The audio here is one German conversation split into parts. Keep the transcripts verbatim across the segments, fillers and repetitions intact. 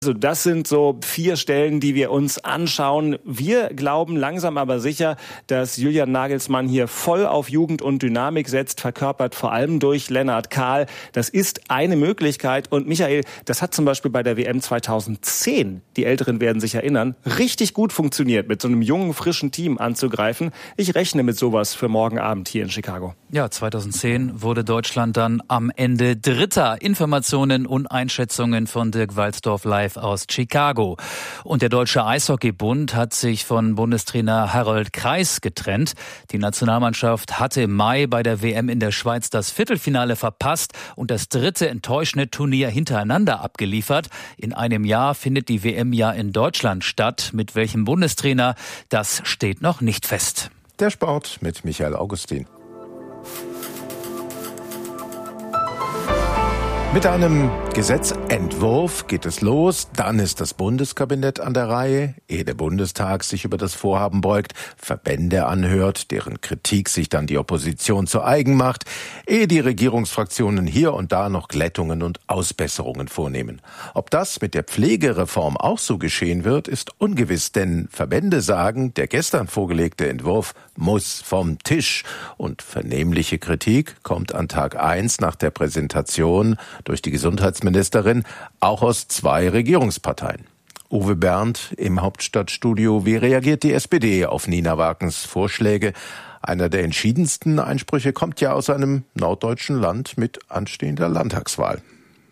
Also das sind so vier Stellen, die wir uns anschauen. Wir glauben langsam aber sicher, dass Julian Nagelsmann hier voll auf Jugend und Dynamik setzt, verkörpert vor allem durch Lennart Kahl. Das ist eine Möglichkeit. Und Michael, das hat zum Beispiel bei der W M zweitausendzehn, die Älteren werden sich erinnern, richtig gut funktioniert, mit so einem jungen, frischen Team anzugreifen. Ich rechne mit sowas für morgen Abend hier in Chicago. Ja, zweitausendzehn wurde Deutschland dann am Ende Dritter. Informationen und Einschätzungen von Dirk Walzdorf live aus Chicago. Und der Deutsche Eishockeybund hat sich von Bundestrainer Harold Kreis getrennt. Die Nationalmannschaft hatte im Mai bei der W M in der Schweiz das Viertelfinale verpasst und das dritte enttäuschende Turnier hintereinander abgeliefert. In einem Jahr findet die W M ja in Deutschland statt. Mit welchem Bundestrainer? Das steht noch nicht fest. Der Sport mit Michael Augustin. Mit einem Gesetzentwurf geht es los, dann ist das Bundeskabinett an der Reihe, ehe der Bundestag sich über das Vorhaben beugt, Verbände anhört, deren Kritik sich dann die Opposition zu eigen macht, ehe die Regierungsfraktionen hier und da noch Glättungen und Ausbesserungen vornehmen. Ob das mit der Pflegereform auch so geschehen wird, ist ungewiss, denn Verbände sagen, der gestern vorgelegte Entwurf muss vom Tisch und vernehmliche Kritik kommt an Tag eins nach der Präsentation durch die Gesundheitsministerin auch aus zwei Regierungsparteien. Uwe Bernd im Hauptstadtstudio. Wie reagiert die S P D auf Nina Wakens Vorschläge? Einer der entschiedensten Einsprüche kommt ja aus einem norddeutschen Land mit anstehender Landtagswahl.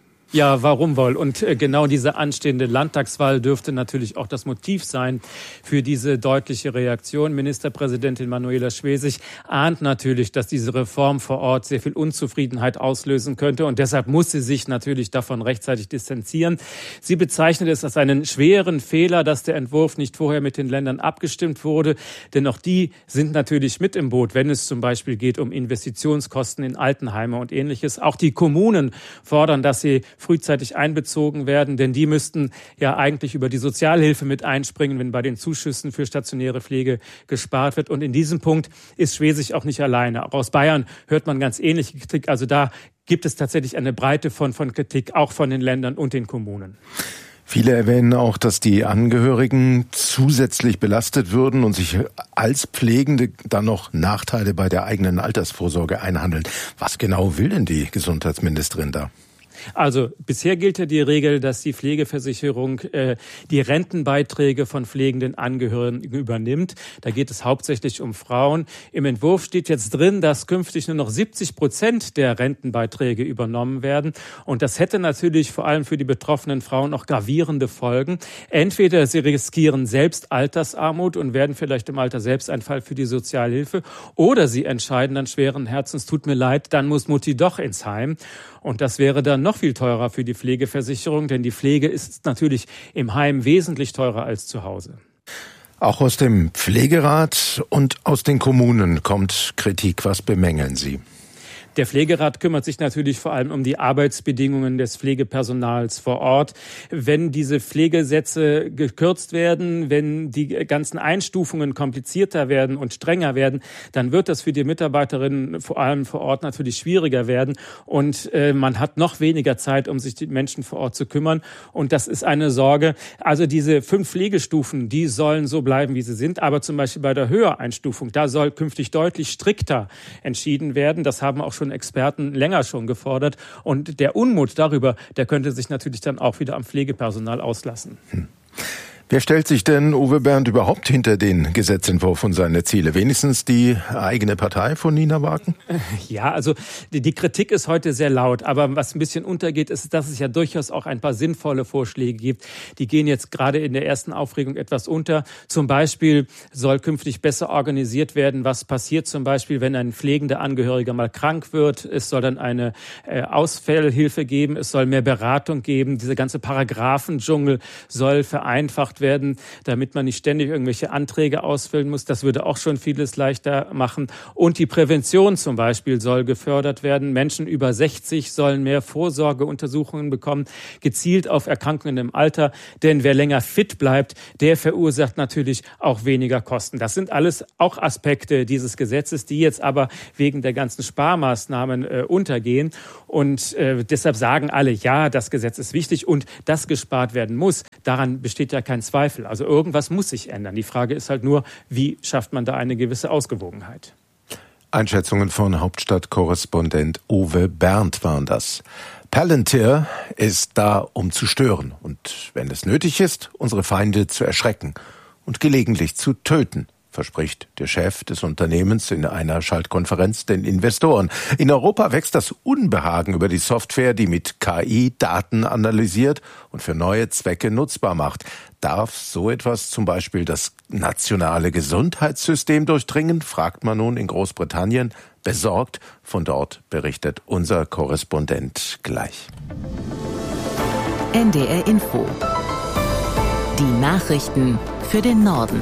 Ja, warum wohl? Und genau diese anstehende Landtagswahl dürfte natürlich auch das Motiv sein für diese deutliche Reaktion. Ministerpräsidentin Manuela Schwesig ahnt natürlich, dass diese Reform vor Ort sehr viel Unzufriedenheit auslösen könnte. Und deshalb muss sie sich natürlich davon rechtzeitig distanzieren. Sie bezeichnet es als einen schweren Fehler, dass der Entwurf nicht vorher mit den Ländern abgestimmt wurde. Denn auch die sind natürlich mit im Boot, wenn es zum Beispiel geht um Investitionskosten in Altenheime und Ähnliches. Auch die Kommunen fordern, dass sie frühzeitig einbezogen werden, denn die müssten ja eigentlich über die Sozialhilfe mit einspringen, wenn bei den Zuschüssen für stationäre Pflege gespart wird. Und in diesem Punkt ist Schwesig auch nicht alleine. Auch aus Bayern hört man ganz ähnliche Kritik. Also da gibt es tatsächlich eine Breite von, von Kritik, auch von den Ländern und den Kommunen. Viele erwähnen auch, dass die Angehörigen zusätzlich belastet würden und sich als Pflegende dann noch Nachteile bei der eigenen Altersvorsorge einhandeln. Was genau will denn die Gesundheitsministerin da? Also bisher gilt ja die Regel, dass die Pflegeversicherung äh, die Rentenbeiträge von pflegenden Angehörigen übernimmt. Da geht es hauptsächlich um Frauen. Im Entwurf steht jetzt drin, dass künftig nur noch siebzig Prozent der Rentenbeiträge übernommen werden. Und das hätte natürlich vor allem für die betroffenen Frauen auch gravierende Folgen. Entweder sie riskieren selbst Altersarmut und werden vielleicht im Alter selbst ein Fall für die Sozialhilfe, oder sie entscheiden dann schweren Herzens, tut mir leid, dann muss Mutti doch ins Heim. Und das wäre dann noch viel teurer für die Pflegeversicherung, denn die Pflege ist natürlich im Heim wesentlich teurer als zu Hause. Auch aus dem Pflegerat und aus den Kommunen kommt Kritik. Was bemängeln Sie? Der Pflegerat kümmert sich natürlich vor allem um die Arbeitsbedingungen des Pflegepersonals vor Ort. Wenn diese Pflegesätze gekürzt werden, wenn die ganzen Einstufungen komplizierter werden und strenger werden, dann wird das für die Mitarbeiterinnen vor allem vor Ort natürlich schwieriger werden. Und äh, man hat noch weniger Zeit, um sich die Menschen vor Ort zu kümmern. Und das ist eine Sorge. Also diese fünf Pflegestufen, die sollen so bleiben, wie sie sind. Aber zum Beispiel bei der Höhereinstufung, da soll künftig deutlich strikter entschieden werden. Das haben auch schon Experten länger schon gefordert. Und der Unmut darüber, der könnte sich natürlich dann auch wieder am Pflegepersonal auslassen. Hm. Wer stellt sich denn, Uwe Bernd, überhaupt hinter den Gesetzentwurf und seine Ziele? Wenigstens die eigene Partei von Nina Waken? Ja, also die, die Kritik ist heute sehr laut. Aber was ein bisschen untergeht, ist, dass es ja durchaus auch ein paar sinnvolle Vorschläge gibt. Die gehen jetzt gerade in der ersten Aufregung etwas unter. Zum Beispiel soll künftig besser organisiert werden, was passiert zum Beispiel, wenn ein pflegender Angehöriger mal krank wird. Es soll dann eine äh, Ausfallhilfe geben. Es soll mehr Beratung geben. Dieser ganze Paragraphendschungel soll vereinfacht gemacht werden, damit man nicht ständig irgendwelche Anträge ausfüllen muss. Das würde auch schon vieles leichter machen. Und die Prävention zum Beispiel soll gefördert werden. Menschen über sechzig sollen mehr Vorsorgeuntersuchungen bekommen, gezielt auf Erkrankungen im Alter. Denn wer länger fit bleibt, der verursacht natürlich auch weniger Kosten. Das sind alles auch Aspekte dieses Gesetzes, die jetzt aber wegen der ganzen Sparmaßnahmen äh, untergehen. Und äh, deshalb sagen alle, ja, das Gesetz ist wichtig und das gespart werden muss. Daran besteht ja kein Zweifel. Also irgendwas muss sich ändern. Die Frage ist halt nur, wie schafft man da eine gewisse Ausgewogenheit? Einschätzungen von Hauptstadtkorrespondent Uwe Berndt waren das. Palantir ist da, um zu stören und, wenn es nötig ist, unsere Feinde zu erschrecken und gelegentlich zu töten, verspricht der Chef des Unternehmens in einer Schaltkonferenz den Investoren. In Europa wächst das Unbehagen über die Software, die mit K I Daten analysiert und für neue Zwecke nutzbar macht. Darf so etwas zum Beispiel das nationale Gesundheitssystem durchdringen, fragt man nun in Großbritannien. Besorgt, von dort berichtet unser Korrespondent gleich. N D R Info. Die Nachrichten für den Norden.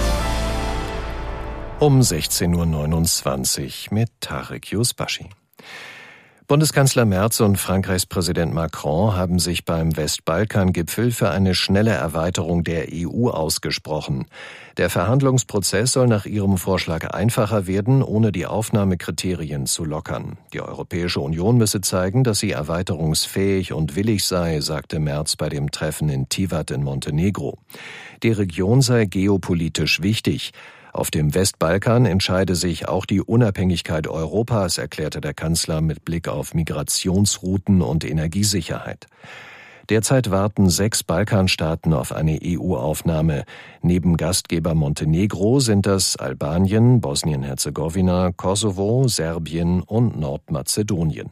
Um sechzehn Uhr neunundzwanzig mit Tarek Yusbashi. Bundeskanzler Merz und Frankreichs Präsident Macron haben sich beim Westbalkan-Gipfel für eine schnelle Erweiterung der E U ausgesprochen. Der Verhandlungsprozess soll nach ihrem Vorschlag einfacher werden, ohne die Aufnahmekriterien zu lockern. Die Europäische Union müsse zeigen, dass sie erweiterungsfähig und willig sei, sagte Merz bei dem Treffen in Tivat in Montenegro. Die Region sei geopolitisch wichtig. Auf dem Westbalkan entscheide sich auch die Unabhängigkeit Europas, erklärte der Kanzler mit Blick auf Migrationsrouten und Energiesicherheit. Derzeit warten sechs Balkanstaaten auf eine E U-Aufnahme. Neben Gastgeber Montenegro sind das Albanien, Bosnien-Herzegowina, Kosovo, Serbien und Nordmazedonien.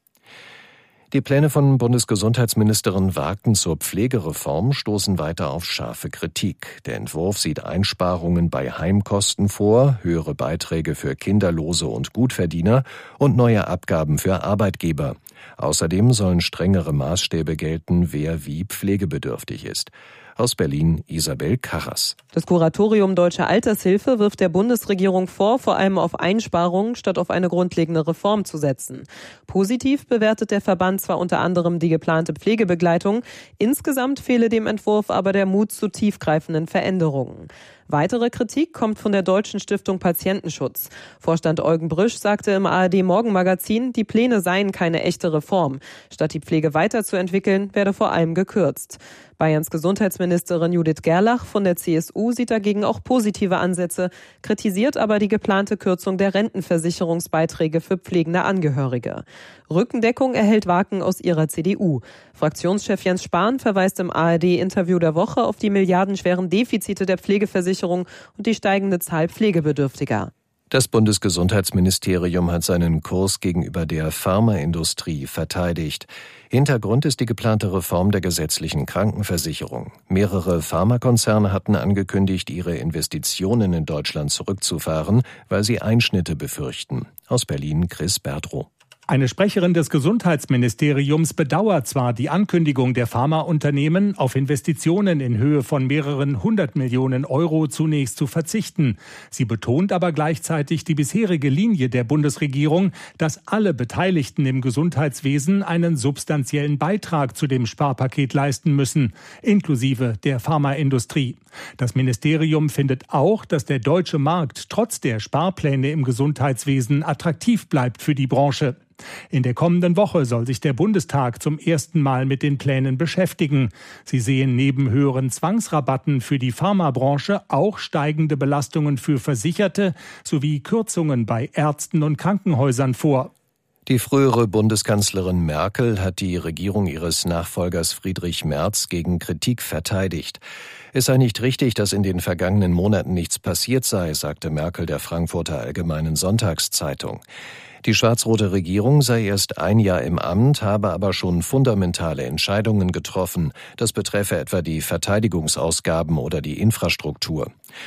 Die Pläne von Bundesgesundheitsministerin Wagen zur Pflegereform stoßen weiter auf scharfe Kritik. Der Entwurf sieht Einsparungen bei Heimkosten vor, höhere Beiträge für Kinderlose und Gutverdiener und neue Abgaben für Arbeitgeber. Außerdem sollen strengere Maßstäbe gelten, wer wie pflegebedürftig ist. Aus Berlin Isabel Karras. Das Kuratorium Deutsche Altershilfe wirft der Bundesregierung vor, vor allem auf Einsparungen statt auf eine grundlegende Reform zu setzen. Positiv bewertet der Verband zwar unter anderem die geplante Pflegebegleitung, insgesamt fehle dem Entwurf aber der Mut zu tiefgreifenden Veränderungen. Weitere Kritik kommt von der Deutschen Stiftung Patientenschutz. Vorstand Eugen Brüsch sagte im A R D-Morgenmagazin, die Pläne seien keine echte Reform. Statt die Pflege weiterzuentwickeln, werde vor allem gekürzt. Bayerns Gesundheitsministerin Judith Gerlach von der C S U sieht dagegen auch positive Ansätze, kritisiert aber die geplante Kürzung der Rentenversicherungsbeiträge für pflegende Angehörige. Rückendeckung erhält Wagen aus ihrer C D U. Fraktionschef Jens Spahn verweist im A R D-Interview der Woche auf die milliardenschweren Defizite der Pflegeversicherung und die steigende Zahl Pflegebedürftiger. Das Bundesgesundheitsministerium hat seinen Kurs gegenüber der Pharmaindustrie verteidigt. Hintergrund ist die geplante Reform der gesetzlichen Krankenversicherung. Mehrere Pharmakonzerne hatten angekündigt, ihre Investitionen in Deutschland zurückzufahren, weil sie Einschnitte befürchten. Aus Berlin Chris Bertrow. Eine Sprecherin des Gesundheitsministeriums bedauert zwar die Ankündigung der Pharmaunternehmen, auf Investitionen in Höhe von mehreren hundert Millionen Euro zunächst zu verzichten. Sie betont aber gleichzeitig die bisherige Linie der Bundesregierung, dass alle Beteiligten im Gesundheitswesen einen substanziellen Beitrag zu dem Sparpaket leisten müssen, inklusive der Pharmaindustrie. Das Ministerium findet auch, dass der deutsche Markt trotz der Sparpläne im Gesundheitswesen attraktiv bleibt für die Branche. In der kommenden Woche soll sich der Bundestag zum ersten Mal mit den Plänen beschäftigen. Sie sehen neben höheren Zwangsrabatten für die Pharmabranche auch steigende Belastungen für Versicherte sowie Kürzungen bei Ärzten und Krankenhäusern vor. Die frühere Bundeskanzlerin Merkel hat die Regierung ihres Nachfolgers Friedrich Merz gegen Kritik verteidigt. Es sei nicht richtig, dass in den vergangenen Monaten nichts passiert sei, sagte Merkel der Frankfurter Allgemeinen Sonntagszeitung. Die schwarz-rote Regierung sei erst ein Jahr im Amt, habe aber schon fundamentale Entscheidungen getroffen. Das betreffe etwa die Verteidigungsausgaben oder die Infrastruktur.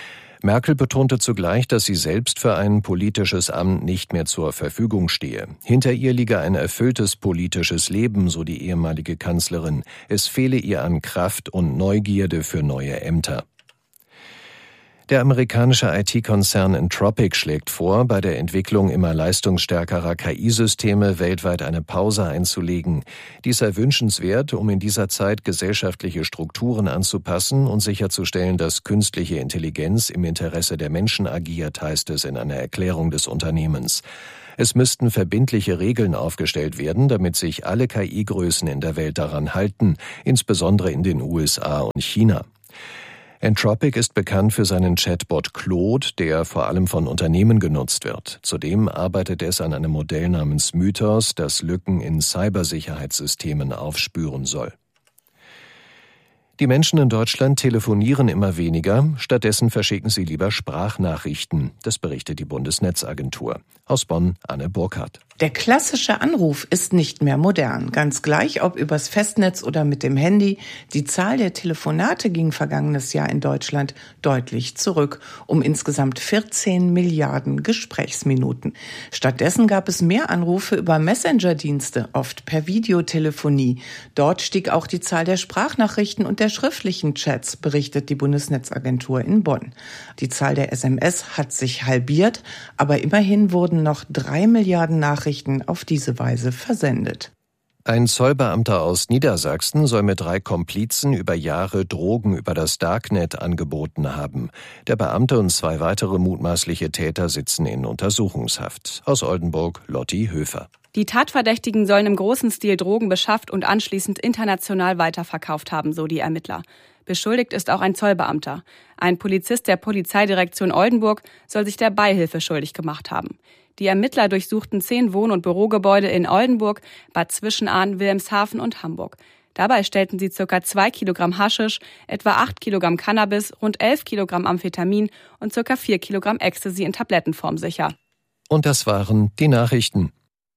Merkel betonte zugleich, dass sie selbst für ein politisches Amt nicht mehr zur Verfügung stehe. Hinter ihr liege ein erfülltes politisches Leben, so die ehemalige Kanzlerin. Es fehle ihr an Kraft und Neugierde für neue Ämter. Der amerikanische I T-Konzern Anthropic schlägt vor, bei der Entwicklung immer leistungsstärkerer K I-Systeme weltweit eine Pause einzulegen. Dies sei wünschenswert, um in dieser Zeit gesellschaftliche Strukturen anzupassen und sicherzustellen, dass künstliche Intelligenz im Interesse der Menschen agiert, heißt es in einer Erklärung des Unternehmens. Es müssten verbindliche Regeln aufgestellt werden, damit sich alle K I-Größen in der Welt daran halten, insbesondere in den U S A und China. Anthropic ist bekannt für seinen Chatbot Claude, der vor allem von Unternehmen genutzt wird. Zudem arbeitet es an einem Modell namens Mythos, das Lücken in Cybersicherheitssystemen aufspüren soll. Die Menschen in Deutschland telefonieren immer weniger, stattdessen verschicken sie lieber Sprachnachrichten. Das berichtet die Bundesnetzagentur. Aus Bonn, Anne Burkhardt. Der klassische Anruf ist nicht mehr modern. Ganz gleich, ob übers Festnetz oder mit dem Handy. Die Zahl der Telefonate ging vergangenes Jahr in Deutschland deutlich zurück, um insgesamt vierzehn Milliarden Gesprächsminuten. Stattdessen gab es mehr Anrufe über Messenger-Dienste, oft per Videotelefonie. Dort stieg auch die Zahl der Sprachnachrichten und der schriftlichen Chats, berichtet die Bundesnetzagentur in Bonn. Die Zahl der S M S hat sich halbiert, aber immerhin wurden noch drei Milliarden Nachrichten auf diese Weise versendet. Ein Zollbeamter aus Niedersachsen soll mit drei Komplizen über Jahre Drogen über das Darknet angeboten haben. Der Beamte und zwei weitere mutmaßliche Täter sitzen in Untersuchungshaft. Aus Oldenburg, Lotti Höfer. Die Tatverdächtigen sollen im großen Stil Drogen beschafft und anschließend international weiterverkauft haben, so die Ermittler. Beschuldigt ist auch ein Zollbeamter. Ein Polizist der Polizeidirektion Oldenburg soll sich der Beihilfe schuldig gemacht haben. Die Ermittler durchsuchten zehn Wohn- und Bürogebäude in Oldenburg, Bad Zwischenahn, Wilhelmshaven und Hamburg. Dabei stellten sie ca. zwei Kilogramm Haschisch, etwa acht Kilogramm Cannabis, rund elf Kilogramm Amphetamin und ca. vier Kilogramm Ecstasy in Tablettenform sicher. Und das waren die Nachrichten.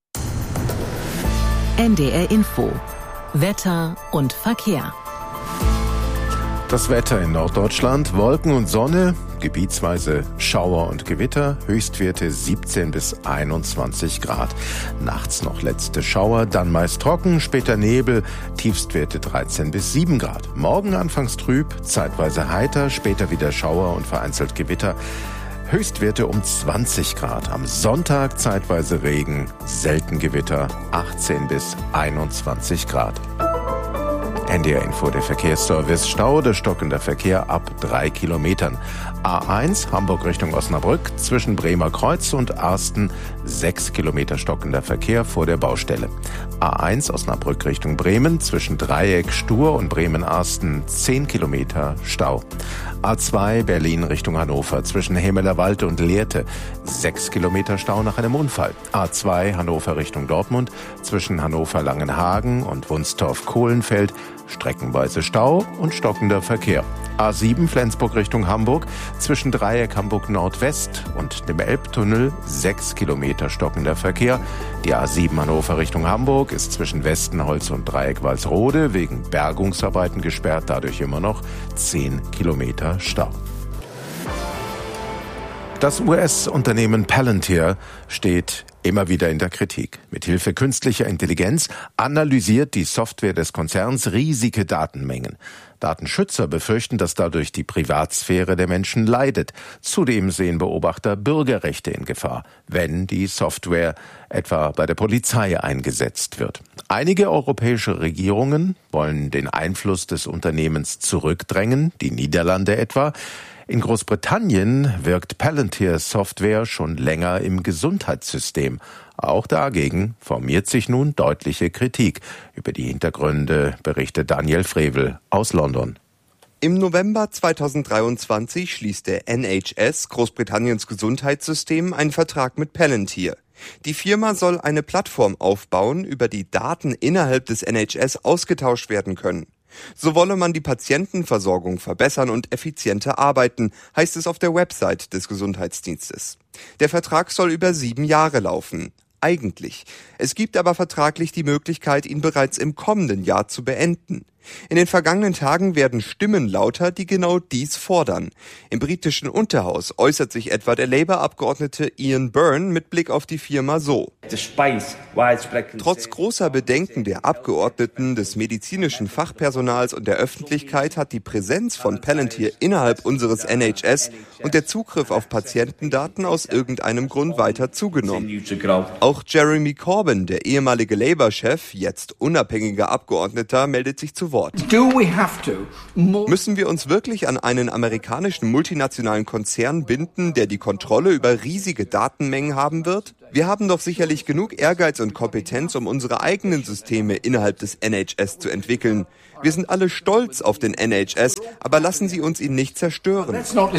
N D R Info. Wetter und Verkehr. Das Wetter in Norddeutschland, Wolken und Sonne, gebietsweise Schauer und Gewitter, Höchstwerte siebzehn bis einundzwanzig Grad. Nachts noch letzte Schauer, dann meist trocken, später Nebel, Tiefstwerte dreizehn bis sieben Grad. Morgen anfangs trüb, zeitweise heiter, später wieder Schauer und vereinzelt Gewitter. Höchstwerte um zwanzig Grad. Am Sonntag zeitweise Regen, selten Gewitter, achtzehn bis einundzwanzig Grad. N D R Info, der Verkehrsservice. Stau oder stockender Verkehr ab drei Kilometern. A eins, Hamburg Richtung Osnabrück, zwischen Bremer Kreuz und Arsten, sechs Kilometer stockender Verkehr vor der Baustelle. A eins, Osnabrück Richtung Bremen, zwischen Dreieck, Stur und Bremen-Arsten, zehn Kilometer Stau. A zwei, Berlin Richtung Hannover, zwischen Hemelerwald und Lehrte, sechs Kilometer Stau nach einem Unfall. A zwei, Hannover Richtung Dortmund, zwischen Hannover-Langenhagen und Wunstorf-Kohlenfeld, streckenweise Stau und stockender Verkehr. A sieben, Flensburg Richtung Hamburg, zwischen Dreieck Hamburg Nordwest und dem Elbtunnel, sechs Kilometer stockender Verkehr. Die A sieben Hannover Richtung Hamburg ist zwischen Westenholz und Dreieck Walsrode wegen Bergungsarbeiten gesperrt, dadurch immer noch zehn Kilometer Stau. Das U S-Unternehmen Palantir steht immer wieder in der Kritik. Mithilfe künstlicher Intelligenz analysiert die Software des Konzerns riesige Datenmengen. Datenschützer befürchten, dass dadurch die Privatsphäre der Menschen leidet. Zudem sehen Beobachter Bürgerrechte in Gefahr, wenn die Software etwa bei der Polizei eingesetzt wird. Einige europäische Regierungen wollen den Einfluss des Unternehmens zurückdrängen, die Niederlande etwa. In Großbritannien wirkt Palantir Software schon länger im Gesundheitssystem. Auch dagegen formiert sich nun deutliche Kritik. Über die Hintergründe berichtet Daniel Frevel aus London. Im November zweitausenddreiundzwanzig schließt der N H S, Großbritanniens Gesundheitssystem, einen Vertrag mit Palantir. Die Firma soll eine Plattform aufbauen, über die Daten innerhalb des N H S ausgetauscht werden können. So wolle man die Patientenversorgung verbessern und effizienter arbeiten, heißt es auf der Website des Gesundheitsdienstes. Der Vertrag soll über sieben Jahre laufen. Eigentlich. Es gibt aber vertraglich die Möglichkeit, ihn bereits im kommenden Jahr zu beenden. In den vergangenen Tagen werden Stimmen lauter, die genau dies fordern. Im britischen Unterhaus äußert sich etwa der Labour-Abgeordnete Ian Byrne mit Blick auf die Firma so. Trotz großer Bedenken der Abgeordneten, des medizinischen Fachpersonals und der Öffentlichkeit hat die Präsenz von Palantir innerhalb unseres N H S und der Zugriff auf Patientendaten aus irgendeinem Grund weiter zugenommen. Auch Jeremy Corbyn, der ehemalige Labour-Chef, jetzt unabhängiger Abgeordneter, meldet sich zu Wort. Müssen wir uns wirklich an einen amerikanischen multinationalen Konzern binden, der die Kontrolle über riesige Datenmengen haben wird? Wir haben doch sicherlich genug Ehrgeiz und Kompetenz, um unsere eigenen Systeme innerhalb des N H S zu entwickeln. Wir sind alle stolz auf den N H S, aber lassen Sie uns ihn nicht zerstören.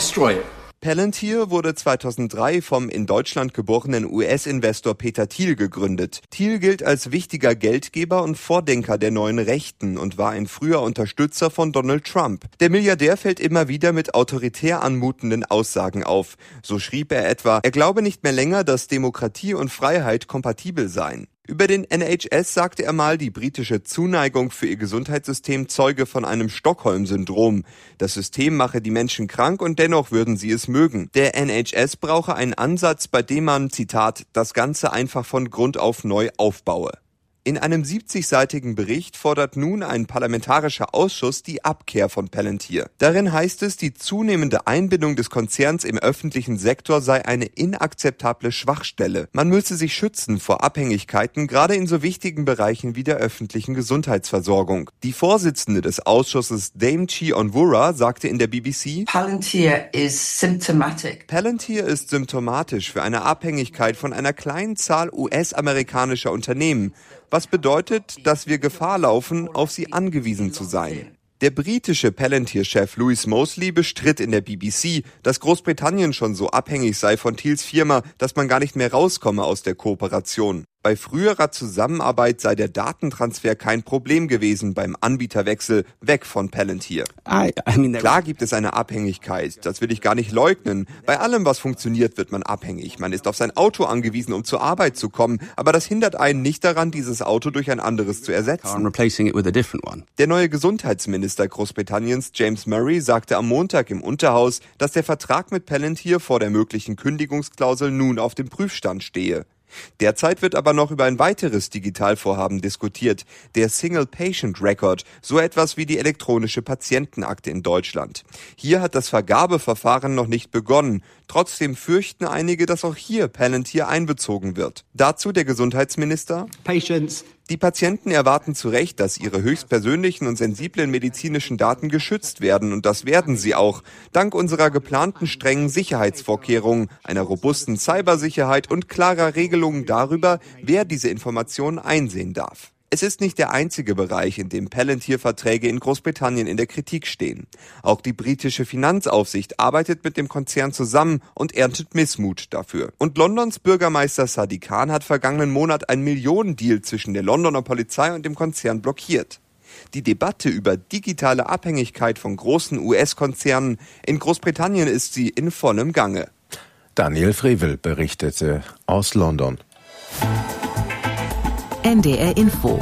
Palantir wurde zweitausenddrei vom in Deutschland geborenen U S-Investor Peter Thiel gegründet. Thiel gilt als wichtiger Geldgeber und Vordenker der neuen Rechten und war ein früher Unterstützer von Donald Trump. Der Milliardär fällt immer wieder mit autoritär anmutenden Aussagen auf. So schrieb er etwa, er glaube nicht mehr länger, dass Demokratie und Freiheit kompatibel seien. Über den N H S sagte er mal, die britische Zuneigung für ihr Gesundheitssystem zeuge von einem Stockholm-Syndrom. Das System mache die Menschen krank und dennoch würden sie es mögen. Der N H S brauche einen Ansatz, bei dem man, Zitat, das Ganze einfach von Grund auf neu aufbaue. In einem siebzigseitigen Bericht fordert nun ein parlamentarischer Ausschuss die Abkehr von Palantir. Darin heißt es, die zunehmende Einbindung des Konzerns im öffentlichen Sektor sei eine inakzeptable Schwachstelle. Man müsse sich schützen vor Abhängigkeiten, gerade in so wichtigen Bereichen wie der öffentlichen Gesundheitsversorgung. Die Vorsitzende des Ausschusses Dame Chi Onwurah sagte in der B B C, Palantir is symptomatic. Palantir ist symptomatisch für eine Abhängigkeit von einer kleinen Zahl U S-amerikanischer Unternehmen, was bedeutet, dass wir Gefahr laufen, auf sie angewiesen zu sein. Der britische Palantir-Chef Louis Mosley bestritt in der B B C, dass Großbritannien schon so abhängig sei von Thiels Firma, dass man gar nicht mehr rauskomme aus der Kooperation. Bei früherer Zusammenarbeit sei der Datentransfer kein Problem gewesen beim Anbieterwechsel weg von Palantir. I, I mean, Klar gibt es eine Abhängigkeit, das will ich gar nicht leugnen. Bei allem, was funktioniert, wird man abhängig. Man ist auf sein Auto angewiesen, um zur Arbeit zu kommen, aber das hindert einen nicht daran, dieses Auto durch ein anderes zu ersetzen. Der neue Gesundheitsminister Großbritanniens, James Murray, sagte am Montag im Unterhaus, dass der Vertrag mit Palantir vor der möglichen Kündigungsklausel nun auf dem Prüfstand stehe. Derzeit wird aber noch über ein weiteres Digitalvorhaben diskutiert, der Single Patient Record, so etwas wie die elektronische Patientenakte in Deutschland. Hier hat das Vergabeverfahren noch nicht begonnen. Trotzdem fürchten einige, dass auch hier Palantir einbezogen wird. Dazu der Gesundheitsminister: Patients. Die Patienten erwarten zu Recht, dass ihre höchstpersönlichen und sensiblen medizinischen Daten geschützt werden, und das werden sie auch, dank unserer geplanten strengen Sicherheitsvorkehrungen, einer robusten Cybersicherheit und klarer Regelungen darüber, wer diese Informationen einsehen darf. Es ist nicht der einzige Bereich, in dem Palantir-Verträge in Großbritannien in der Kritik stehen. Auch die britische Finanzaufsicht arbeitet mit dem Konzern zusammen und erntet Missmut dafür. Und Londons Bürgermeister Sadiq Khan hat vergangenen Monat einen Millionendeal zwischen der Londoner Polizei und dem Konzern blockiert. Die Debatte über digitale Abhängigkeit von großen U S-Konzernen in Großbritannien ist sie in vollem Gange. Daniel Frevel berichtete aus London. N D R Info.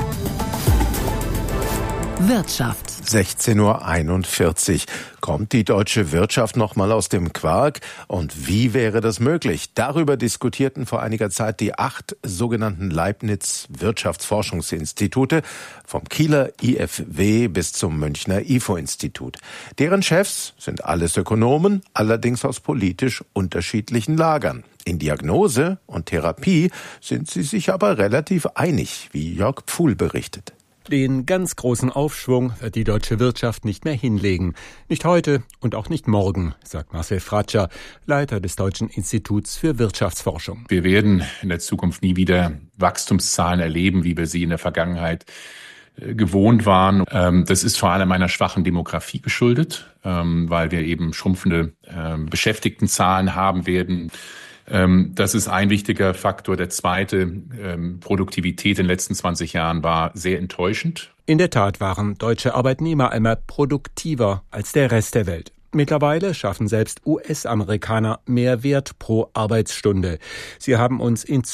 Wirtschaft. sechzehn Uhr einundvierzig. Kommt die deutsche Wirtschaft noch mal aus dem Quark? Und wie wäre das möglich? Darüber diskutierten vor einiger Zeit die acht sogenannten Leibniz-Wirtschaftsforschungsinstitute, vom Kieler I F W bis zum Münchner I F O-Institut. Deren Chefs sind alles Ökonomen, allerdings aus politisch unterschiedlichen Lagern. In Diagnose und Therapie sind sie sich aber relativ einig, wie Jörg Pfuhl berichtet. Den ganz großen Aufschwung wird die deutsche Wirtschaft nicht mehr hinlegen. Nicht heute und auch nicht morgen, sagt Marcel Fratscher, Leiter des Deutschen Instituts für Wirtschaftsforschung. Wir werden in der Zukunft nie wieder Wachstumszahlen erleben, wie wir sie in der Vergangenheit gewohnt waren. Das ist vor allem einer schwachen Demografie geschuldet, weil wir eben schrumpfende Beschäftigtenzahlen haben werden. Das ist ein wichtiger Faktor. Der zweite, Produktivität in den letzten zwanzig Jahren war sehr enttäuschend. In der Tat waren deutsche Arbeitnehmer einmal produktiver als der Rest der Welt. Mittlerweile schaffen selbst U S-Amerikaner mehr Wert pro Arbeitsstunde. Sie haben uns in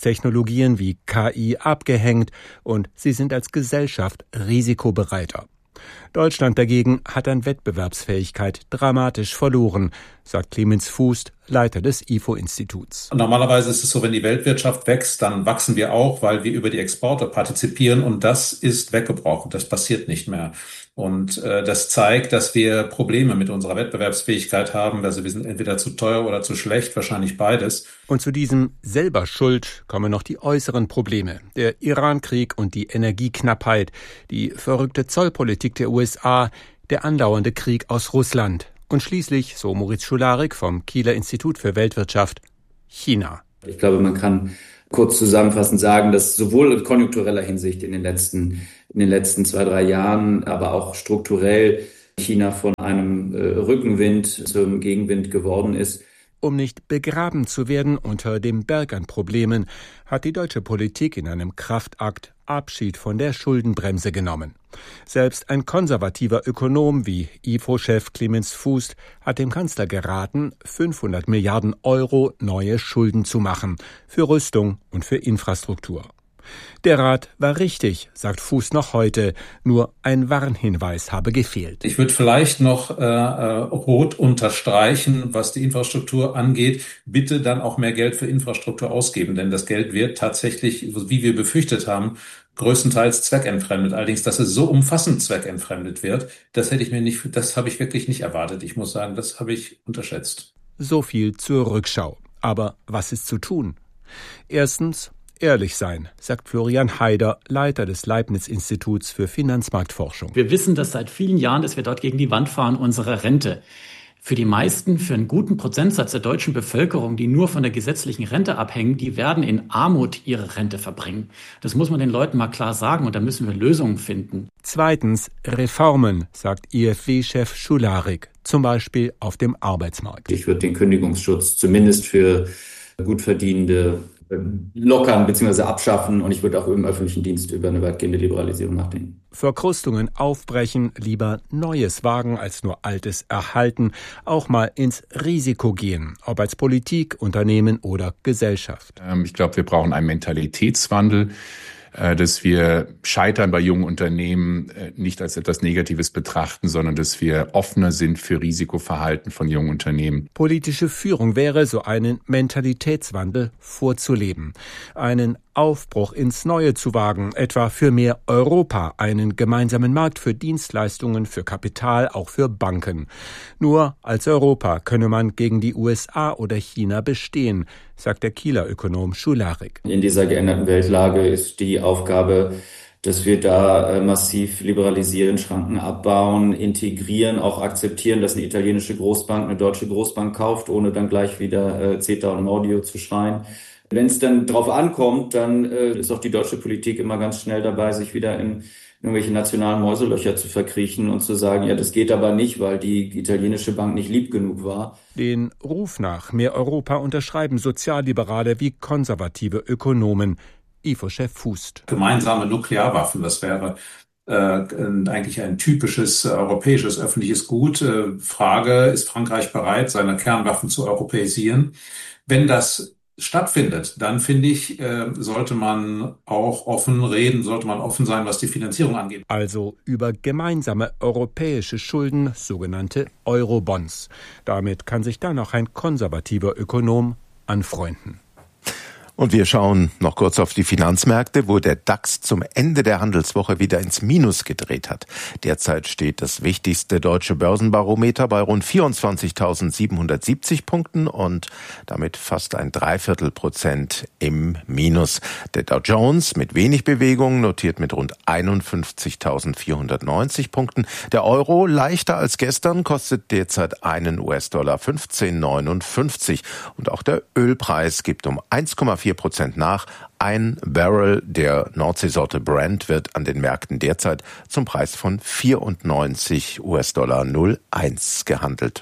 Zukunftstechnologien wie K I abgehängt und sie sind als Gesellschaft risikobereiter. Deutschland dagegen hat an Wettbewerbsfähigkeit dramatisch verloren, sagt Clemens Fuß, Leiter des I F O-Instituts. Normalerweise ist es so, wenn die Weltwirtschaft wächst, dann wachsen wir auch, weil wir über die Exporte partizipieren, und das ist weggebrochen. Das passiert nicht mehr. Und äh, das zeigt, dass wir Probleme mit unserer Wettbewerbsfähigkeit haben. Also wir sind entweder zu teuer oder zu schlecht, wahrscheinlich beides. Und zu diesem selber Schuld kommen noch die äußeren Probleme. Der Iran-Krieg und die Energieknappheit, die verrückte Zollpolitik der U S A, der andauernde Krieg aus Russland. Und schließlich, so Moritz Schularik vom Kieler Institut für Weltwirtschaft, China. Ich glaube, man kann kurz zusammenfassend sagen, dass sowohl in konjunktureller Hinsicht in den letzten, in den letzten zwei, drei Jahren, aber auch strukturell China von einem äh, Rückenwind zum Gegenwind geworden ist. Um nicht begraben zu werden unter dem Berg an Problemen, hat die deutsche Politik in einem Kraftakt Abschied von der Schuldenbremse genommen. Selbst ein konservativer Ökonom wie I F O-Chef Clemens Fuß hat dem Kanzler geraten, fünfhundert Milliarden Euro neue Schulden zu machen, für Rüstung und für Infrastruktur. Der Rat war richtig, sagt Fuß noch heute, nur ein Warnhinweis habe gefehlt. Ich würde vielleicht noch äh, rot unterstreichen, was die Infrastruktur angeht. Bitte dann auch mehr Geld für Infrastruktur ausgeben, denn das Geld wird tatsächlich, wie wir befürchtet haben, größtenteils zweckentfremdet. Allerdings, dass es so umfassend zweckentfremdet wird, das hätte ich mir nicht, das habe ich wirklich nicht erwartet. Ich muss sagen, das habe ich unterschätzt. So viel zur Rückschau. Aber was ist zu tun? Erstens, ehrlich sein, sagt Florian Haider, Leiter des Leibniz-Instituts für Finanzmarktforschung. Wir wissen das seit vielen Jahren, dass wir dort gegen die Wand fahren, unsere Rente. Für die meisten, für einen guten Prozentsatz der deutschen Bevölkerung, die nur von der gesetzlichen Rente abhängen, die werden in Armut ihre Rente verbringen. Das muss man den Leuten mal klar sagen, und da müssen wir Lösungen finden. Zweitens, Reformen, sagt I F W-Chef Schularik, zum Beispiel auf dem Arbeitsmarkt. Ich würde den Kündigungsschutz zumindest für gut verdienende lockern bzw. abschaffen, und ich würde auch im öffentlichen Dienst über eine weitgehende Liberalisierung nachdenken. Verkrustungen aufbrechen, lieber Neues wagen als nur Altes erhalten, auch mal ins Risiko gehen, ob als Politik, Unternehmen oder Gesellschaft. Ich glaube, wir brauchen einen Mentalitätswandel, dass wir Scheitern bei jungen Unternehmen nicht als etwas Negatives betrachten, sondern dass wir offener sind für Risikoverhalten von jungen Unternehmen. Politische Führung wäre, so einen Mentalitätswandel vorzuleben, einen Aufbruch ins Neue zu wagen, etwa für mehr Europa, einen gemeinsamen Markt für Dienstleistungen, für Kapital, auch für Banken. Nur als Europa könne man gegen die U S A oder China bestehen, sagt der Kieler Ökonom Schularik. In dieser geänderten Weltlage ist die Aufgabe, dass wir da äh, massiv liberalisieren, Schranken abbauen, integrieren, auch akzeptieren, dass eine italienische Großbank eine deutsche Großbank kauft, ohne dann gleich wieder äh, CETA und Mordio zu schreien. Wenn es dann drauf ankommt, dann äh, ist auch die deutsche Politik immer ganz schnell dabei, sich wieder in irgendwelche nationalen Mäuselöcher zu verkriechen und zu sagen, ja, das geht aber nicht, weil die italienische Bank nicht lieb genug war. Den Ruf nach mehr Europa unterschreiben Sozialliberale wie konservative Ökonomen. I F O-Chef Fuß. Gemeinsame Nuklearwaffen, das wäre äh, eigentlich ein typisches äh, europäisches öffentliches Gut. Äh, Frage, ist Frankreich bereit, seine Kernwaffen zu europäisieren? Wenn das stattfindet, dann finde ich, äh, sollte man auch offen reden, sollte man offen sein, was die Finanzierung angeht. Also über gemeinsame europäische Schulden, sogenannte Eurobonds. Damit kann sich dann auch ein konservativer Ökonom anfreunden. Und wir schauen noch kurz auf die Finanzmärkte, wo der DAX zum Ende der Handelswoche wieder ins Minus gedreht hat. Derzeit steht das wichtigste deutsche Börsenbarometer bei rund vierundzwanzigtausendsiebenhundertsiebzig Punkten und damit fast ein Dreiviertel Prozent im Minus. Der Dow Jones mit wenig Bewegung notiert mit rund einundfünfzigtausendvierhundertneunzig Punkten. Der Euro, leichter als gestern, kostet derzeit einen U S-Dollar fünfzehn neunundfünfzig. Und auch der Ölpreis gibt um eins Komma vier Prozent nach. Ein Barrel der Nordseesorte Brent wird an den Märkten derzeit zum Preis von vierundneunzig U S-Dollar null eins gehandelt.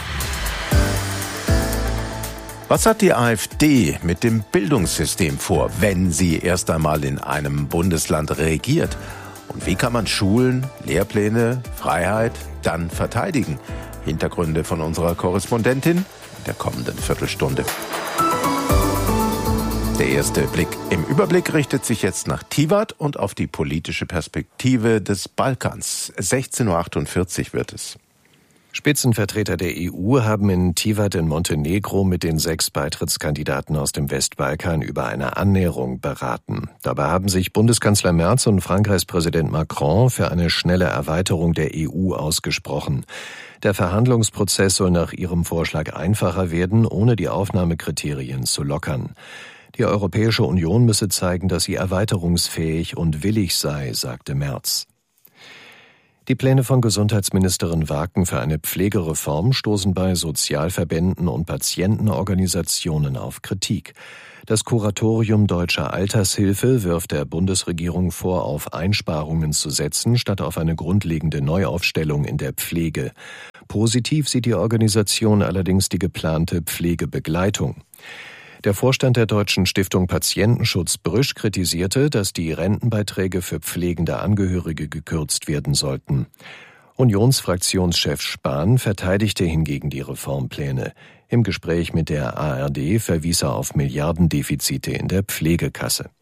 Was hat die AfD mit dem Bildungssystem vor, wenn sie erst einmal in einem Bundesland regiert? Und wie kann man Schulen, Lehrpläne, Freiheit dann verteidigen? Hintergründe von unserer Korrespondentin in der kommenden Viertelstunde. Der erste Blick im Überblick richtet sich jetzt nach Tivat und auf die politische Perspektive des Balkans. sechzehn Uhr achtundvierzig wird es. Spitzenvertreter der E U haben in Tivat in Montenegro mit den sechs Beitrittskandidaten aus dem Westbalkan über eine Annäherung beraten. Dabei haben sich Bundeskanzler Merz und Frankreichs Präsident Macron für eine schnelle Erweiterung der E U ausgesprochen. Der Verhandlungsprozess soll nach ihrem Vorschlag einfacher werden, ohne die Aufnahmekriterien zu lockern. Die Europäische Union müsse zeigen, dass sie erweiterungsfähig und willig sei, sagte Merz. Die Pläne von Gesundheitsministerin Waken für eine Pflegereform stoßen bei Sozialverbänden und Patientenorganisationen auf Kritik. Das Kuratorium Deutscher Altershilfe wirft der Bundesregierung vor, auf Einsparungen zu setzen, statt auf eine grundlegende Neuaufstellung in der Pflege. Positiv sieht die Organisation allerdings die geplante Pflegebegleitung. Der Vorstand der Deutschen Stiftung Patientenschutz Brüsch kritisierte, dass die Rentenbeiträge für pflegende Angehörige gekürzt werden sollten. Unionsfraktionschef Spahn verteidigte hingegen die Reformpläne. Im Gespräch mit der A R D verwies er auf Milliardendefizite in der Pflegekasse.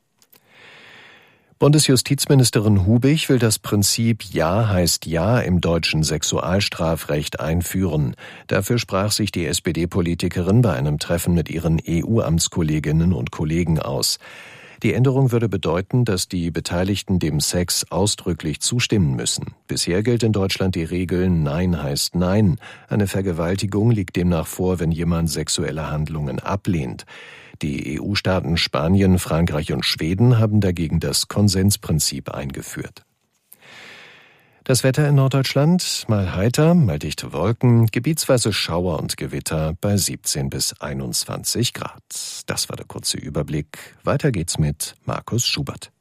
Bundesjustizministerin Hubig will das Prinzip Ja heißt Ja im deutschen Sexualstrafrecht einführen. Dafür sprach sich die S P D-Politikerin bei einem Treffen mit ihren E U-Amtskolleginnen und Kollegen aus. Die Änderung würde bedeuten, dass die Beteiligten dem Sex ausdrücklich zustimmen müssen. Bisher gilt in Deutschland die Regel Nein heißt Nein. Eine Vergewaltigung liegt demnach vor, wenn jemand sexuelle Handlungen ablehnt. Die E U-Staaten Spanien, Frankreich und Schweden haben dagegen das Konsensprinzip eingeführt. Das Wetter in Norddeutschland, mal heiter, mal dichte Wolken, gebietsweise Schauer und Gewitter bei siebzehn bis einundzwanzig Grad. Das war der kurze Überblick. Weiter geht's mit Markus Schubert.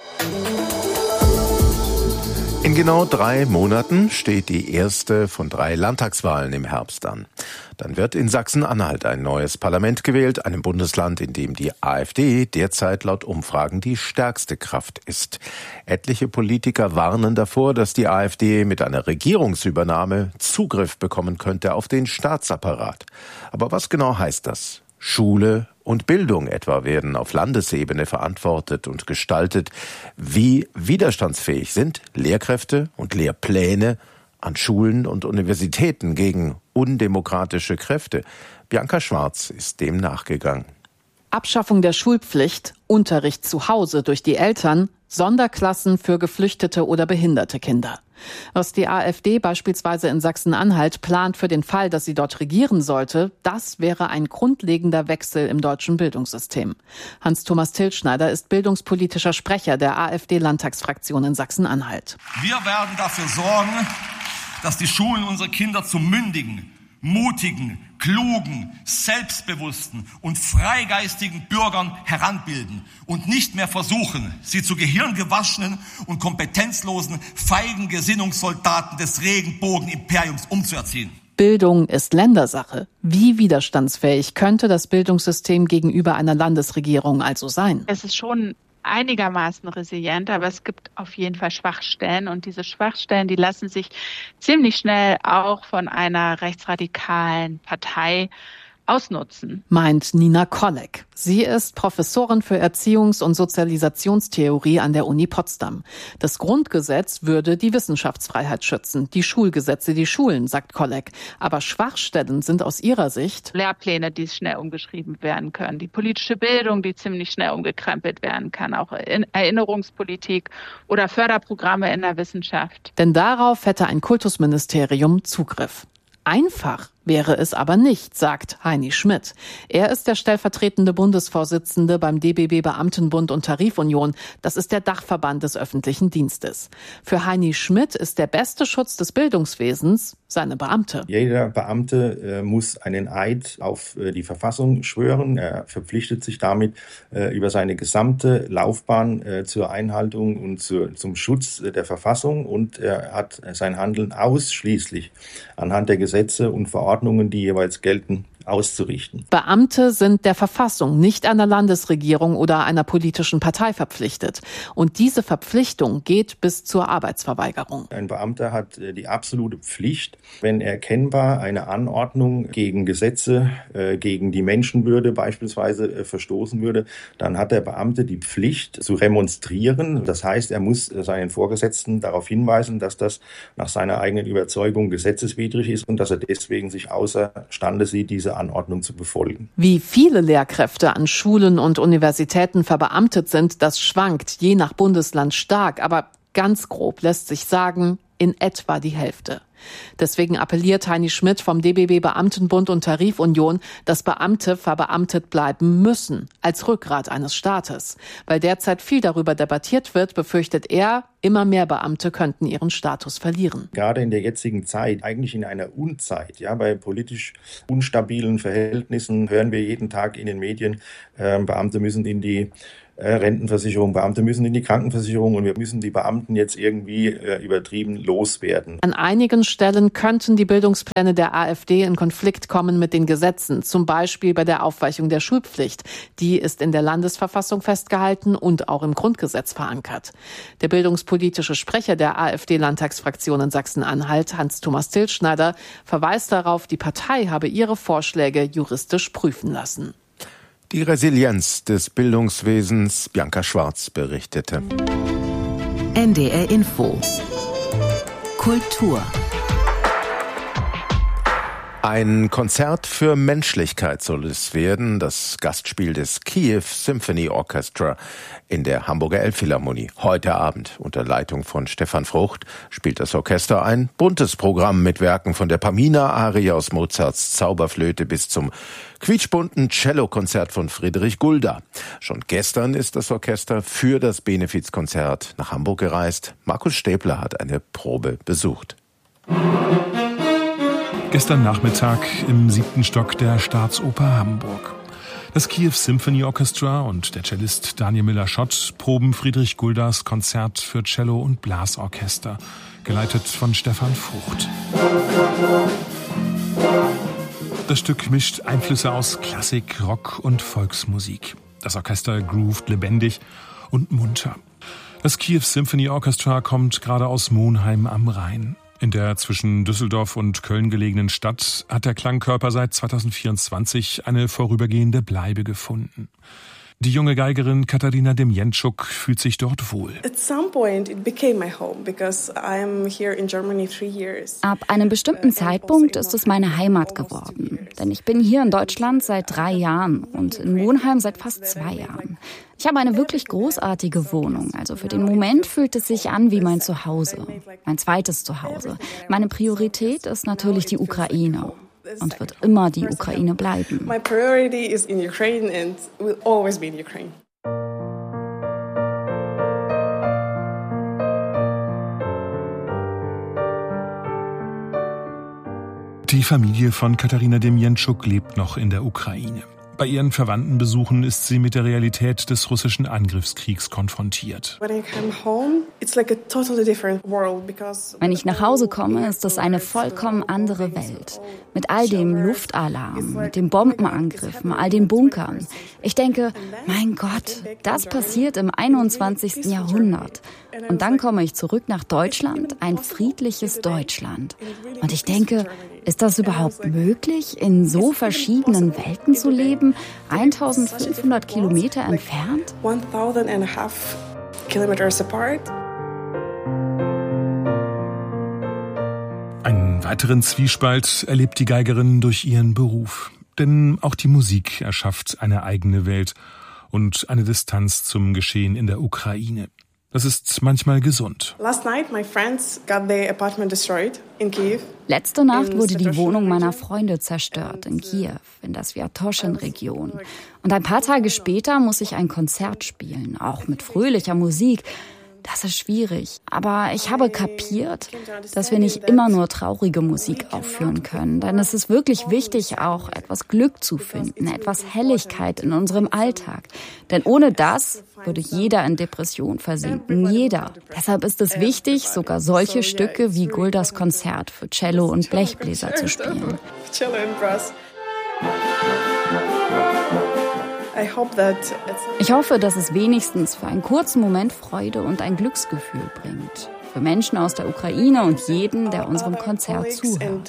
In genau drei Monaten steht die erste von drei Landtagswahlen im Herbst an. Dann wird in Sachsen-Anhalt ein neues Parlament gewählt, einem Bundesland, in dem die AfD derzeit laut Umfragen die stärkste Kraft ist. Etliche Politiker warnen davor, dass die AfD mit einer Regierungsübernahme Zugriff bekommen könnte auf den Staatsapparat. Aber was genau heißt das? Schule und Bildung etwa werden auf Landesebene verantwortet und gestaltet. Wie widerstandsfähig sind Lehrkräfte und Lehrpläne an Schulen und Universitäten gegen undemokratische Kräfte? Bianca Schwarz ist dem nachgegangen. Abschaffung der Schulpflicht, Unterricht zu Hause durch die Eltern, Sonderklassen für geflüchtete oder behinderte Kinder. Was die AfD beispielsweise in Sachsen-Anhalt plant für den Fall, dass sie dort regieren sollte, das wäre ein grundlegender Wechsel im deutschen Bildungssystem. Hans-Thomas Tilschneider ist bildungspolitischer Sprecher der AfD-Landtagsfraktion in Sachsen-Anhalt. Wir werden dafür sorgen, dass die Schulen unsere Kinder zu mündigen, mutigen, klugen, selbstbewussten und freigeistigen Bürgern heranbilden und nicht mehr versuchen, sie zu gehirngewaschenen und kompetenzlosen, feigen Gesinnungssoldaten des Regenbogenimperiums umzuerziehen. Bildung ist Ländersache. Wie widerstandsfähig könnte das Bildungssystem gegenüber einer Landesregierung also sein? Es ist schon einigermaßen resilient, aber es gibt auf jeden Fall Schwachstellen und diese Schwachstellen, die lassen sich ziemlich schnell auch von einer rechtsradikalen Partei ausnutzen. Meint Nina Kolleg. Sie ist Professorin für Erziehungs- und Sozialisationstheorie an der Uni Potsdam. Das Grundgesetz würde die Wissenschaftsfreiheit schützen, die Schulgesetze die Schulen, sagt Kolleg. Aber Schwachstellen sind aus ihrer Sicht Lehrpläne, die schnell umgeschrieben werden können, die politische Bildung, die ziemlich schnell umgekrempelt werden kann, auch Erinnerungspolitik oder Förderprogramme in der Wissenschaft. Denn darauf hätte ein Kultusministerium Zugriff. Einfach wäre es aber nicht, sagt Heini Schmidt. Er ist der stellvertretende Bundesvorsitzende beim D B B Beamtenbund und Tarifunion. Das ist der Dachverband des öffentlichen Dienstes. Für Heini Schmidt ist der beste Schutz des Bildungswesens seine Beamte. Jeder Beamte äh, muss einen Eid auf äh, die Verfassung schwören. Er verpflichtet sich damit äh, über seine gesamte Laufbahn äh, zur Einhaltung und zur, zum Schutz äh, der Verfassung und er hat sein Handeln ausschließlich anhand der Gesetze und Verordnungen, die jeweils gelten, auszurichten. Beamte sind der Verfassung, nicht einer Landesregierung oder einer politischen Partei verpflichtet. Und diese Verpflichtung geht bis zur Arbeitsverweigerung. Ein Beamter hat die absolute Pflicht, wenn erkennbar eine Anordnung gegen Gesetze, äh, gegen die Menschenwürde beispielsweise äh, verstoßen würde, dann hat der Beamte die Pflicht zu remonstrieren. Das heißt, er muss seinen Vorgesetzten darauf hinweisen, dass das nach seiner eigenen Überzeugung gesetzeswidrig ist und dass er deswegen sich außerstande sieht, diese Anordnung zu befolgen. Wie viele Lehrkräfte an Schulen und Universitäten verbeamtet sind, das schwankt je nach Bundesland stark, aber ganz grob lässt sich sagen, in etwa die Hälfte. Deswegen appelliert Heini Schmidt vom D B B Beamtenbund und Tarifunion, dass Beamte verbeamtet bleiben müssen, als Rückgrat eines Staates. Weil derzeit viel darüber debattiert wird, befürchtet er, immer mehr Beamte könnten ihren Status verlieren. Gerade in der jetzigen Zeit, eigentlich in einer Unzeit, ja, bei politisch unstabilen Verhältnissen hören wir jeden Tag in den Medien, äh, Beamte müssen in die äh, Rentenversicherung, Beamte müssen in die Krankenversicherung und wir müssen die Beamten jetzt irgendwie äh, übertrieben loswerden. An einigen Stellen könnten die Bildungspläne der AfD in Konflikt kommen mit den Gesetzen, zum Beispiel bei der Aufweichung der Schulpflicht. Die ist in der Landesverfassung festgehalten und auch im Grundgesetz verankert. Der bildungspolitische Sprecher der AfD-Landtagsfraktion in Sachsen-Anhalt, Hans-Thomas Tilschneider, verweist darauf, die Partei habe ihre Vorschläge juristisch prüfen lassen. Die Resilienz des Bildungswesens, Bianca Schwarz berichtete. N D R Info. Kultur. Ein Konzert für Menschlichkeit soll es werden, das Gastspiel des Kiew Symphony Orchestra in der Hamburger Elbphilharmonie. Heute Abend unter Leitung von Stefan Frucht spielt das Orchester ein buntes Programm mit Werken von der Pamina-Arie aus Mozarts Zauberflöte bis zum quietschbunten Cellokonzert von Friedrich Gulda. Schon gestern ist das Orchester für das Benefizkonzert nach Hamburg gereist. Markus Stäbler hat eine Probe besucht. Gestern Nachmittag im siebten Stock der Staatsoper Hamburg. Das Kiew Symphony Orchestra und der Cellist Daniel Müller-Schott proben Friedrich Guldas Konzert für Cello und Blasorchester, geleitet von Stefan Frucht. Das Stück mischt Einflüsse aus Klassik, Rock und Volksmusik. Das Orchester groovt lebendig und munter. Das Kiew Symphony Orchestra kommt gerade aus Monheim am Rhein. In der zwischen Düsseldorf und Köln gelegenen Stadt hat der Klangkörper seit zweitausendvierundzwanzig eine vorübergehende Bleibe gefunden. Die junge Geigerin Katharina Demjentschuk fühlt sich dort wohl. Ab einem bestimmten Zeitpunkt ist es meine Heimat geworden. Denn ich bin hier in Deutschland seit drei Jahren und in Monheim seit fast zwei Jahren. Ich habe eine wirklich großartige Wohnung. Also für den Moment fühlt es sich an wie mein Zuhause. Mein zweites Zuhause. Meine Priorität ist natürlich die Ukraine. Und wird immer die Ukraine bleiben. My priority is in Ukraine and will always be in Ukraine. Die Familie von Katharina Demjentschuk lebt noch in der Ukraine. Bei ihren Verwandtenbesuchen ist sie mit der Realität des russischen Angriffskriegs konfrontiert. Wenn ich nach Hause komme, ist es eine vollkommen andere Welt. Mit all dem Luftalarm, mit den Bombenangriffen, all den Bunkern. Ich denke, mein Gott, das passiert im einundzwanzigsten Jahrhundert. Und dann komme ich zurück nach Deutschland, ein friedliches Deutschland. Und ich denke, ist das überhaupt möglich, in so verschiedenen Welten zu leben, eintausendfünfhundert Kilometer entfernt? Einen weiteren Zwiespalt erlebt die Geigerin durch ihren Beruf. Denn auch die Musik erschafft eine eigene Welt und eine Distanz zum Geschehen in der Ukraine. Das ist manchmal gesund. Letzte Nacht wurde die Wohnung meiner Freunde zerstört in Kiew, in der Sviatoschen-Region. Und ein paar Tage später muss ich ein Konzert spielen, auch mit fröhlicher Musik. Das ist schwierig. Aber ich habe kapiert, dass wir nicht immer nur traurige Musik aufführen können. Denn es ist wirklich wichtig, auch etwas Glück zu finden, etwas Helligkeit in unserem Alltag. Denn ohne das würde jeder in Depression versinken. Jeder. Deshalb ist es wichtig, sogar solche Stücke wie Guldas Konzert für Cello und Blechbläser zu spielen. Ich hoffe, dass es wenigstens für einen kurzen Moment Freude und ein Glücksgefühl bringt. Für Menschen aus der Ukraine und jeden, der unserem Konzert zuhört.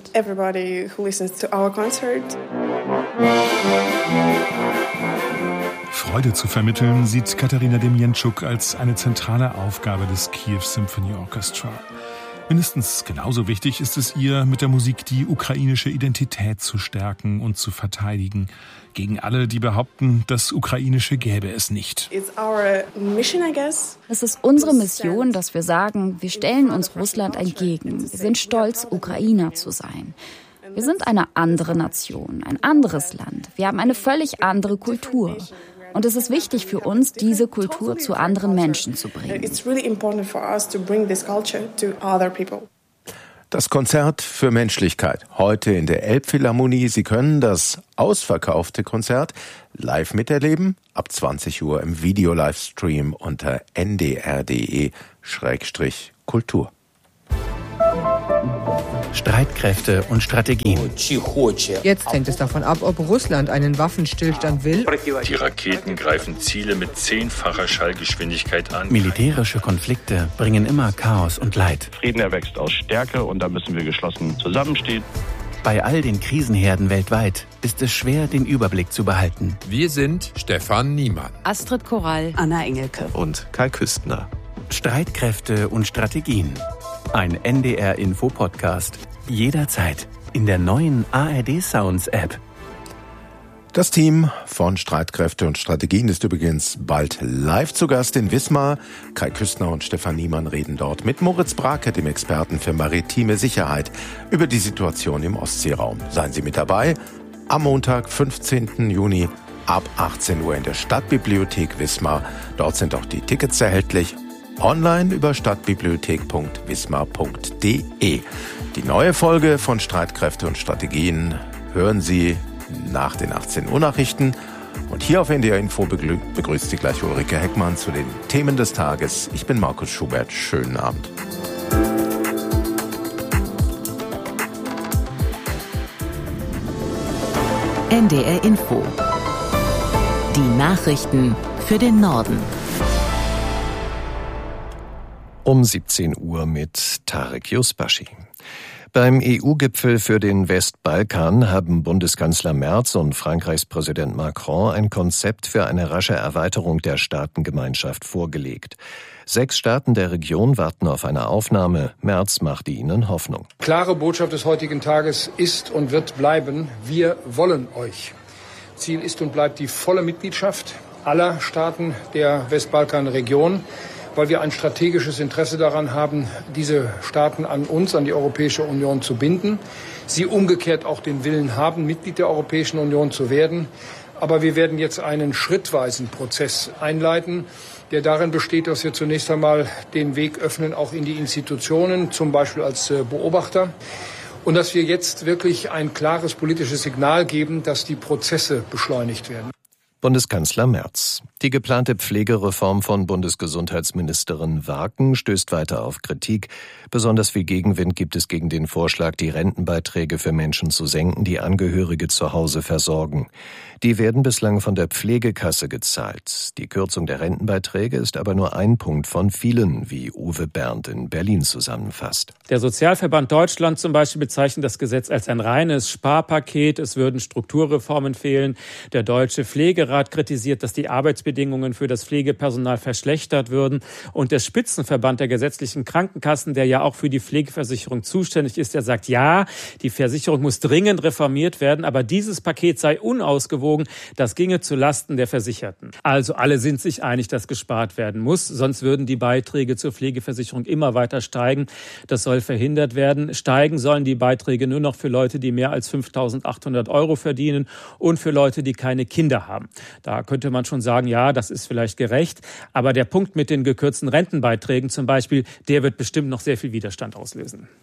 Freude zu vermitteln, sieht Katarina Demjanczuk als eine zentrale Aufgabe des Kiew Symphony Orchestra. Mindestens genauso wichtig ist es ihr, mit der Musik die ukrainische Identität zu stärken und zu verteidigen. Gegen alle, die behaupten, das Ukrainische gäbe es nicht. Es ist unsere Mission, dass wir sagen, wir stellen uns Russland entgegen. Wir sind stolz, Ukrainer zu sein. Wir sind eine andere Nation, ein anderes Land. Wir haben eine völlig andere Kultur. Und es ist wichtig für uns, diese Kultur zu anderen Menschen zu bringen. Das Konzert für Menschlichkeit, heute in der Elbphilharmonie. Sie können das ausverkaufte Konzert live miterleben, ab zwanzig Uhr im Video-Livestream unter n d r punkt d e Schrägstrich Kultur. Streitkräfte und Strategien. Jetzt hängt es davon ab, ob Russland einen Waffenstillstand will. Die Raketen greifen Ziele mit zehnfacher Schallgeschwindigkeit an. Militärische Konflikte bringen immer Chaos und Leid. Frieden erwächst aus Stärke und da müssen wir geschlossen zusammenstehen. Bei all den Krisenherden weltweit ist es schwer, den Überblick zu behalten. Wir sind Stefan Niemann, Astrid Korall, Anna Engelke und Kai Küstner. Streitkräfte und Strategien. Ein N D R-Info-Podcast. Jederzeit in der neuen A R D Sounds App. Das Team von Streitkräfte und Strategien ist übrigens bald live zu Gast in Wismar. Kai Küstner und Stefan Niemann reden dort mit Moritz Brake, dem Experten für maritime Sicherheit, über die Situation im Ostseeraum. Seien Sie mit dabei am Montag, fünfzehnten Juni ab achtzehn Uhr in der Stadtbibliothek Wismar. Dort sind auch die Tickets erhältlich. Online über stadtbibliothek punkt wismar punkt d e. Die neue Folge von Streitkräfte und Strategien hören Sie nach den achtzehn Uhr Nachrichten. Und hier auf N D R Info begrü- begrüßt Sie gleich Ulrike Heckmann zu den Themen des Tages. Ich bin Markus Schubert. Schönen Abend. N D R Info. Die Nachrichten für den Norden. Um siebzehn Uhr mit Tarek Yusbashi. Beim E U-Gipfel für den Westbalkan haben Bundeskanzler Merz und Frankreichs Präsident Macron ein Konzept für eine rasche Erweiterung der Staatengemeinschaft vorgelegt. Sechs Staaten der Region warten auf eine Aufnahme. Merz machte ihnen Hoffnung. Klare Botschaft des heutigen Tages ist und wird bleiben: Wir wollen euch. Ziel ist und bleibt die volle Mitgliedschaft aller Staaten der Westbalkanregion, weil wir ein strategisches Interesse daran haben, diese Staaten an uns, an die Europäische Union zu binden. Sie umgekehrt auch den Willen haben, Mitglied der Europäischen Union zu werden. Aber wir werden jetzt einen schrittweisen Prozess einleiten, der darin besteht, dass wir zunächst einmal den Weg öffnen, auch in die Institutionen, zum Beispiel als Beobachter. Und dass wir jetzt wirklich ein klares politisches Signal geben, dass die Prozesse beschleunigt werden. Bundeskanzler Merz. Die geplante Pflegereform von Bundesgesundheitsministerin Warken stößt weiter auf Kritik. Besonders viel Gegenwind gibt es gegen den Vorschlag, die Rentenbeiträge für Menschen zu senken, die Angehörige zu Hause versorgen. Die werden bislang von der Pflegekasse gezahlt. Die Kürzung der Rentenbeiträge ist aber nur ein Punkt von vielen, wie Uwe Berndt in Berlin zusammenfasst. Der Sozialverband Deutschland zum Beispiel bezeichnet das Gesetz als ein reines Sparpaket. Es würden Strukturreformen fehlen. Der Deutsche Pflegerat kritisiert, dass die Arbeitsbedingungen für das Pflegepersonal verschlechtert würden. Und der Spitzenverband der gesetzlichen Krankenkassen, der ja auch für die Pflegeversicherung zuständig ist, der sagt, ja, die Versicherung muss dringend reformiert werden, aber dieses Paket sei unausgewogen. Das ginge zu Lasten der Versicherten. Also alle sind sich einig, dass gespart werden muss, sonst würden die Beiträge zur Pflegeversicherung immer weiter steigen. Das soll verhindert werden. Steigen sollen die Beiträge nur noch für Leute, die mehr als fünftausendachthundert Euro verdienen und für Leute, die keine Kinder haben. Da könnte man schon sagen, ja, das ist vielleicht gerecht, aber der Punkt mit den gekürzten Rentenbeiträgen zum Beispiel, der wird bestimmt noch sehr viel Widerstand auslösen.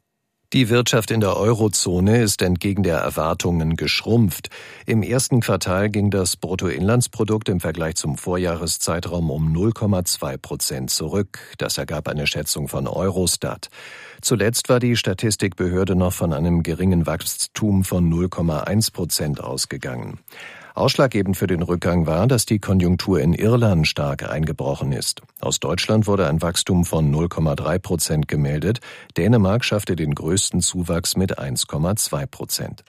Die Wirtschaft in der Eurozone ist entgegen der Erwartungen geschrumpft. Im ersten Quartal ging das Bruttoinlandsprodukt im Vergleich zum Vorjahreszeitraum um null Komma zwei Prozent zurück. Das ergab eine Schätzung von Eurostat. Zuletzt war die Statistikbehörde noch von einem geringen Wachstum von null Komma eins Prozent ausgegangen. Ausschlaggebend für den Rückgang war, dass die Konjunktur in Irland stark eingebrochen ist. Aus Deutschland wurde ein Wachstum von null Komma drei Prozent gemeldet. Dänemark schaffte den größten Zuwachs mit eins Komma zwei Prozent.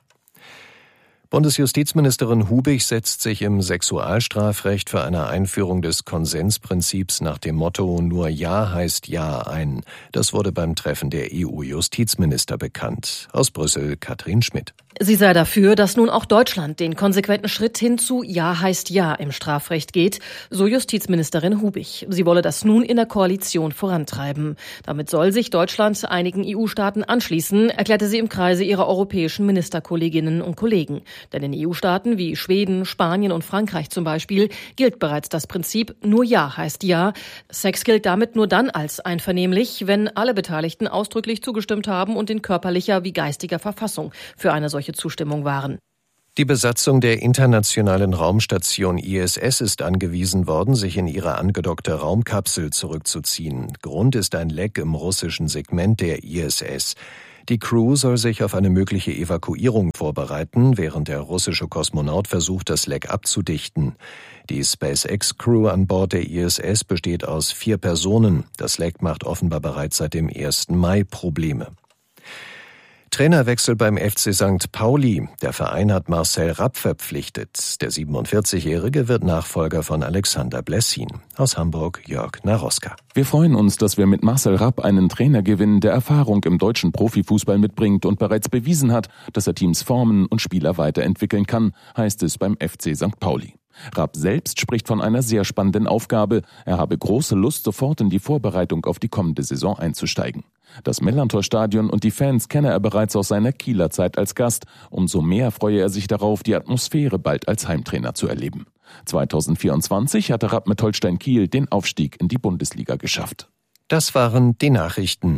Bundesjustizministerin Hubig setzt sich im Sexualstrafrecht für eine Einführung des Konsensprinzips nach dem Motto "Nur Ja heißt Ja" ein. Das wurde beim Treffen der E U-Justizminister bekannt. Aus Brüssel Katrin Schmidt. Sie sei dafür, dass nun auch Deutschland den konsequenten Schritt hin zu Ja heißt Ja im Strafrecht geht, so Justizministerin Hubig. Sie wolle das nun in der Koalition vorantreiben. Damit soll sich Deutschland einigen E U-Staaten anschließen, erklärte sie im Kreise ihrer europäischen Ministerkolleginnen und Kollegen. Denn in E U-Staaten wie Schweden, Spanien und Frankreich zum Beispiel gilt bereits das Prinzip "Nur Ja heißt Ja". Sex gilt damit nur dann als einvernehmlich, wenn alle Beteiligten ausdrücklich zugestimmt haben und in körperlicher wie geistiger Verfassung für eine solche Zustimmung waren. Die Besatzung der internationalen Raumstation I S S ist angewiesen worden, sich in ihre angedockte Raumkapsel zurückzuziehen. Grund ist ein Leck im russischen Segment der I S S. Die Crew soll sich auf eine mögliche Evakuierung vorbereiten, während der russische Kosmonaut versucht, das Leck abzudichten. Die SpaceX-Crew an Bord der I S S besteht aus vier Personen. Das Leck macht offenbar bereits seit dem ersten Mai Probleme. Trainerwechsel beim F C Sankt Pauli. Der Verein hat Marcel Rapp verpflichtet. Der siebenundvierzigjährige wird Nachfolger von Alexander Blessin. Aus Hamburg Jörg Naroska. Wir freuen uns, dass wir mit Marcel Rapp einen Trainer gewinnen, der Erfahrung im deutschen Profifußball mitbringt und bereits bewiesen hat, dass er Teams formen und Spieler weiterentwickeln kann, heißt es beim F C Sankt Pauli. Rapp selbst spricht von einer sehr spannenden Aufgabe. Er habe große Lust, sofort in die Vorbereitung auf die kommende Saison einzusteigen. Das Mellerntor-Stadion und die Fans kenne er bereits aus seiner Kieler Zeit als Gast. Umso mehr freue er sich darauf, die Atmosphäre bald als Heimtrainer zu erleben. zweitausendvierundzwanzig hatte Rapp mit Holstein Kiel den Aufstieg in die Bundesliga geschafft. Das waren die Nachrichten.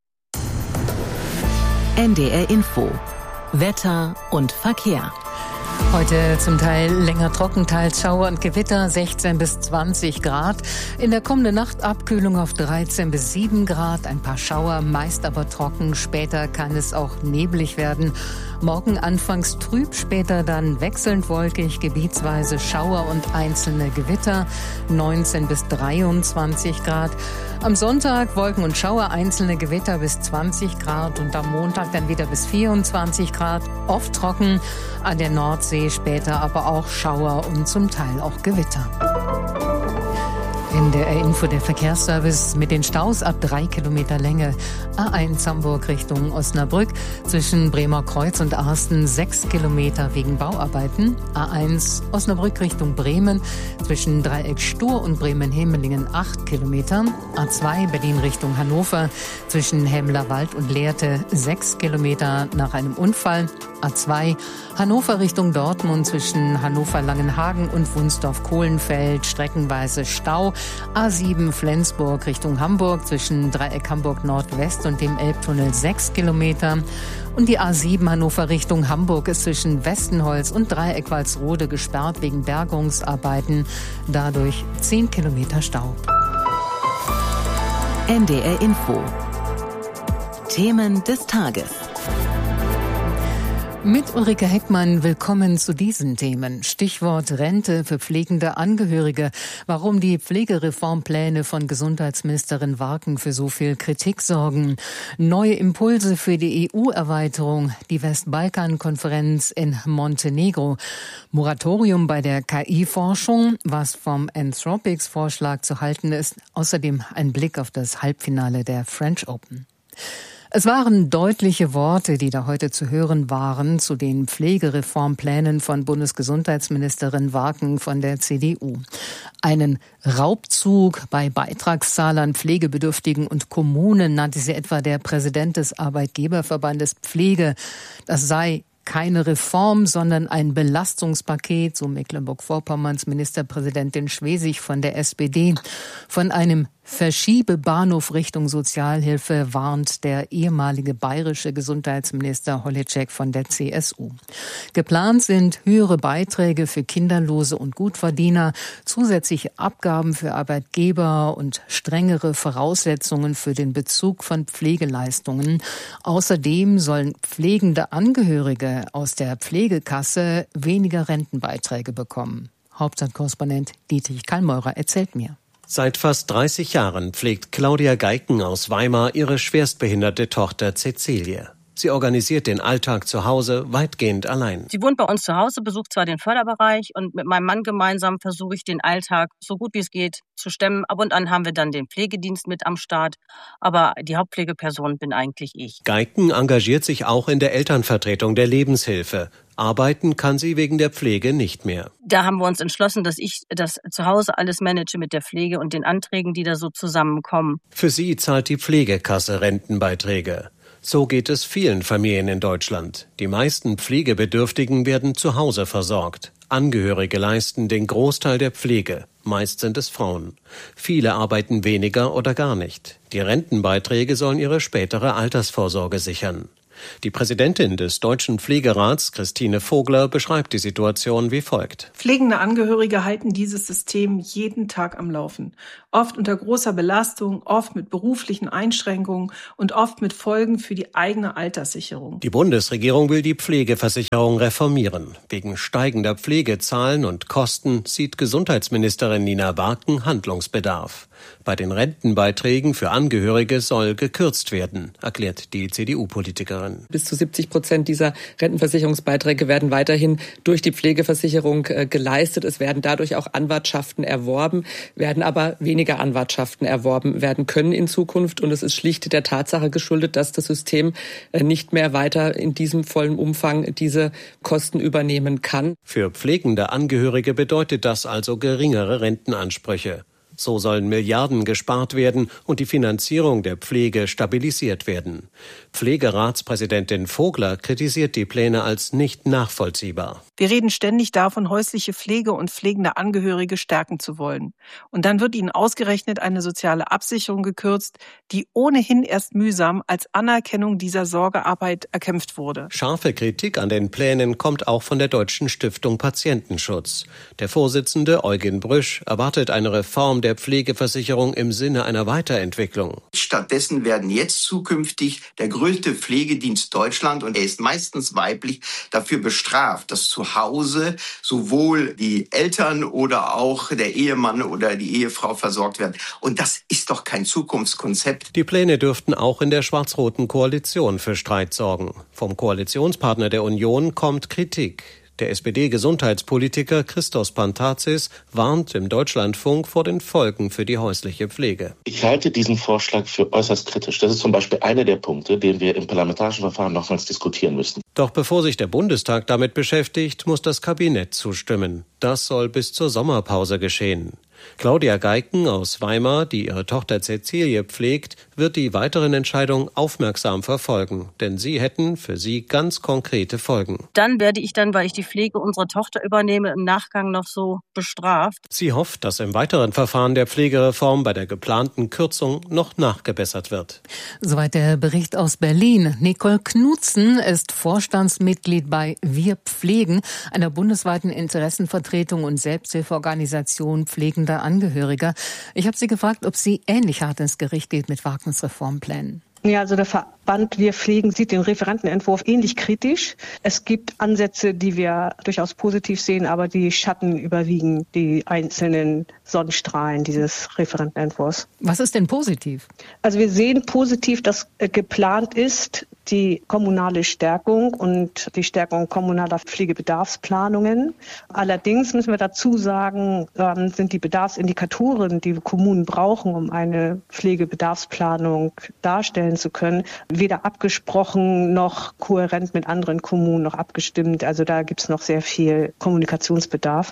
N D R Info. Wetter und Verkehr. Heute zum Teil länger trocken, teils Schauer und Gewitter, sechzehn bis zwanzig Grad. In der kommenden Nacht Abkühlung auf dreizehn bis sieben Grad, ein paar Schauer, meist aber trocken. Später kann es auch neblig werden. Morgen anfangs trüb, später dann wechselnd wolkig, gebietsweise Schauer und einzelne Gewitter, neunzehn bis dreiundzwanzig Grad. Am Sonntag Wolken und Schauer, einzelne Gewitter bis zwanzig Grad und am Montag dann wieder bis vierundzwanzig Grad. Oft trocken, an der Nordsee später aber auch Schauer und zum Teil auch Gewitter. In der Info der Verkehrsservice mit den Staus ab drei Kilometer Länge. A eins Hamburg Richtung Osnabrück, zwischen Bremer Kreuz und Arsten sechs Kilometer wegen Bauarbeiten. A eins Osnabrück Richtung Bremen, zwischen Dreieck Stur und Bremen-Hemelingen acht Kilometer. A zwei Berlin Richtung Hannover, zwischen Hemlerwald und Lehrte sechs Kilometer nach einem Unfall. A zwei Hannover Richtung Dortmund, zwischen Hannover-Langenhagen und Wunsdorf-Kohlenfeld streckenweise Stau. A sieben Flensburg Richtung Hamburg, zwischen Dreieck Hamburg Nordwest und dem Elbtunnel sechs Kilometer. Und die A sieben Hannover Richtung Hamburg ist zwischen Westenholz und Dreieck Walsrode gesperrt wegen Bergungsarbeiten. Dadurch zehn Kilometer Stau. N D R Info. Themen des Tages. Mit Ulrike Heckmann willkommen zu diesen Themen. Stichwort Rente für pflegende Angehörige. Warum die Pflegereformpläne von Gesundheitsministerin Warken für so viel Kritik sorgen. Neue Impulse für die E U-Erweiterung. Die Westbalkan-Konferenz in Montenegro. Moratorium bei der K I-Forschung. Was vom Anthropics-Vorschlag zu halten ist. Außerdem ein Blick auf das Halbfinale der French Open. Es waren deutliche Worte, die da heute zu hören waren zu den Pflegereformplänen von Bundesgesundheitsministerin Warken von der C D U. Einen Raubzug bei Beitragszahlern, Pflegebedürftigen und Kommunen nannte sie etwa der Präsident des Arbeitgeberverbandes Pflege. Das sei keine Reform, sondern ein Belastungspaket, so Mecklenburg-Vorpommerns Ministerpräsidentin Schwesig von der S P D. Von einem Verschiebe Bahnhof Richtung Sozialhilfe, warnt der ehemalige bayerische Gesundheitsminister Holitschek von der C S U. Geplant sind höhere Beiträge für Kinderlose und Gutverdiener, zusätzliche Abgaben für Arbeitgeber und strengere Voraussetzungen für den Bezug von Pflegeleistungen. Außerdem sollen pflegende Angehörige aus der Pflegekasse weniger Rentenbeiträge bekommen. Hauptstadtkorrespondent Dietrich Kallmeurer erzählt mir. Seit fast dreißig Jahren pflegt Claudia Geiken aus Weimar ihre schwerstbehinderte Tochter Cäcilie. Sie organisiert den Alltag zu Hause weitgehend allein. Sie wohnt bei uns zu Hause, besucht zwar den Förderbereich und mit meinem Mann gemeinsam versuche ich den Alltag so gut wie es geht zu stemmen. Ab und an haben wir dann den Pflegedienst mit am Start, aber die Hauptpflegeperson bin eigentlich ich. Geiken engagiert sich auch in der Elternvertretung der Lebenshilfe. Arbeiten kann sie wegen der Pflege nicht mehr. Da haben wir uns entschlossen, dass ich das zu Hause alles manage mit der Pflege und den Anträgen, die da so zusammenkommen. Für sie zahlt die Pflegekasse Rentenbeiträge. So geht es vielen Familien in Deutschland. Die meisten Pflegebedürftigen werden zu Hause versorgt. Angehörige leisten den Großteil der Pflege. Meist sind es Frauen. Viele arbeiten weniger oder gar nicht. Die Rentenbeiträge sollen ihre spätere Altersvorsorge sichern. Die Präsidentin des Deutschen Pflegerats, Christine Vogler, beschreibt die Situation wie folgt. Pflegende Angehörige halten dieses System jeden Tag am Laufen. Oft unter großer Belastung, oft mit beruflichen Einschränkungen und oft mit Folgen für die eigene Alterssicherung. Die Bundesregierung will die Pflegeversicherung reformieren. Wegen steigender Pflegezahlen und Kosten sieht Gesundheitsministerin Nina Warken Handlungsbedarf. Bei den Rentenbeiträgen für Angehörige soll gekürzt werden, erklärt die C D U-Politikerin. Bis zu siebzig Prozent dieser Rentenversicherungsbeiträge werden weiterhin durch die Pflegeversicherung äh, geleistet. Es werden dadurch auch Anwartschaften erworben, werden aber weniger Anwartschaften erworben werden können in Zukunft. Und es ist schlicht der Tatsache geschuldet, dass das System äh, nicht mehr weiter in diesem vollen Umfang diese Kosten übernehmen kann. Für pflegende Angehörige bedeutet das also geringere Rentenansprüche. So sollen Milliarden gespart werden und die Finanzierung der Pflege stabilisiert werden. Pflegeratspräsidentin Vogler kritisiert die Pläne als nicht nachvollziehbar. Wir reden ständig davon, häusliche Pflege und pflegende Angehörige stärken zu wollen. Und dann wird ihnen ausgerechnet eine soziale Absicherung gekürzt, die ohnehin erst mühsam als Anerkennung dieser Sorgearbeit erkämpft wurde. Scharfe Kritik an den Plänen kommt auch von der Deutschen Stiftung Patientenschutz. Der Vorsitzende Eugen Brüsch erwartet eine Reform der Pflegeversicherung im Sinne einer Weiterentwicklung. Stattdessen werden jetzt zukünftig der größte Pflegedienst Deutschland, und er ist meistens weiblich, dafür bestraft, dass zu Hause sowohl die Eltern oder auch der Ehemann oder die Ehefrau versorgt werden. Und das ist doch kein Zukunftskonzept. Die Pläne dürften auch in der schwarz-roten Koalition für Streit sorgen. Vom Koalitionspartner der Union kommt Kritik. Der S P D-Gesundheitspolitiker Christos Pantazis warnt im Deutschlandfunk vor den Folgen für die häusliche Pflege. Ich halte diesen Vorschlag für äußerst kritisch. Das ist zum Beispiel einer der Punkte, den wir im parlamentarischen Verfahren nochmals diskutieren müssen. Doch bevor sich der Bundestag damit beschäftigt, muss das Kabinett zustimmen. Das soll bis zur Sommerpause geschehen. Claudia Geiken aus Weimar, die ihre Tochter Cäcilie pflegt, wird die weiteren Entscheidungen aufmerksam verfolgen, denn sie hätten für sie ganz konkrete Folgen. Dann werde ich dann, weil ich die Pflege unserer Tochter übernehme, im Nachgang noch so bestraft. Sie hofft, dass im weiteren Verfahren der Pflegereform bei der geplanten Kürzung noch nachgebessert wird. Soweit der Bericht aus Berlin. Nicole Knutzen ist Vorstandsmitglied bei Wir Pflegen, einer bundesweiten Interessenvertretung und Selbsthilfeorganisation pflegender Angehöriger. Ich habe sie gefragt, ob sie ähnlich hart ins Gericht geht mit Warkens Reformplänen. Ja, also der Verband Wir Pflegen sieht den Referentenentwurf ähnlich kritisch. Es gibt Ansätze, die wir durchaus positiv sehen, aber die Schatten überwiegen die einzelnen Sonnenstrahlen dieses Referentenentwurfs. Was ist denn positiv? Also wir sehen positiv, dass geplant ist, die kommunale Stärkung und die Stärkung kommunaler Pflegebedarfsplanungen. Allerdings müssen wir dazu sagen, ähm, sind die Bedarfsindikatoren, die Kommunen brauchen, um eine Pflegebedarfsplanung darstellen zu können, weder abgesprochen noch kohärent mit anderen Kommunen noch abgestimmt. Also da gibt es noch sehr viel Kommunikationsbedarf.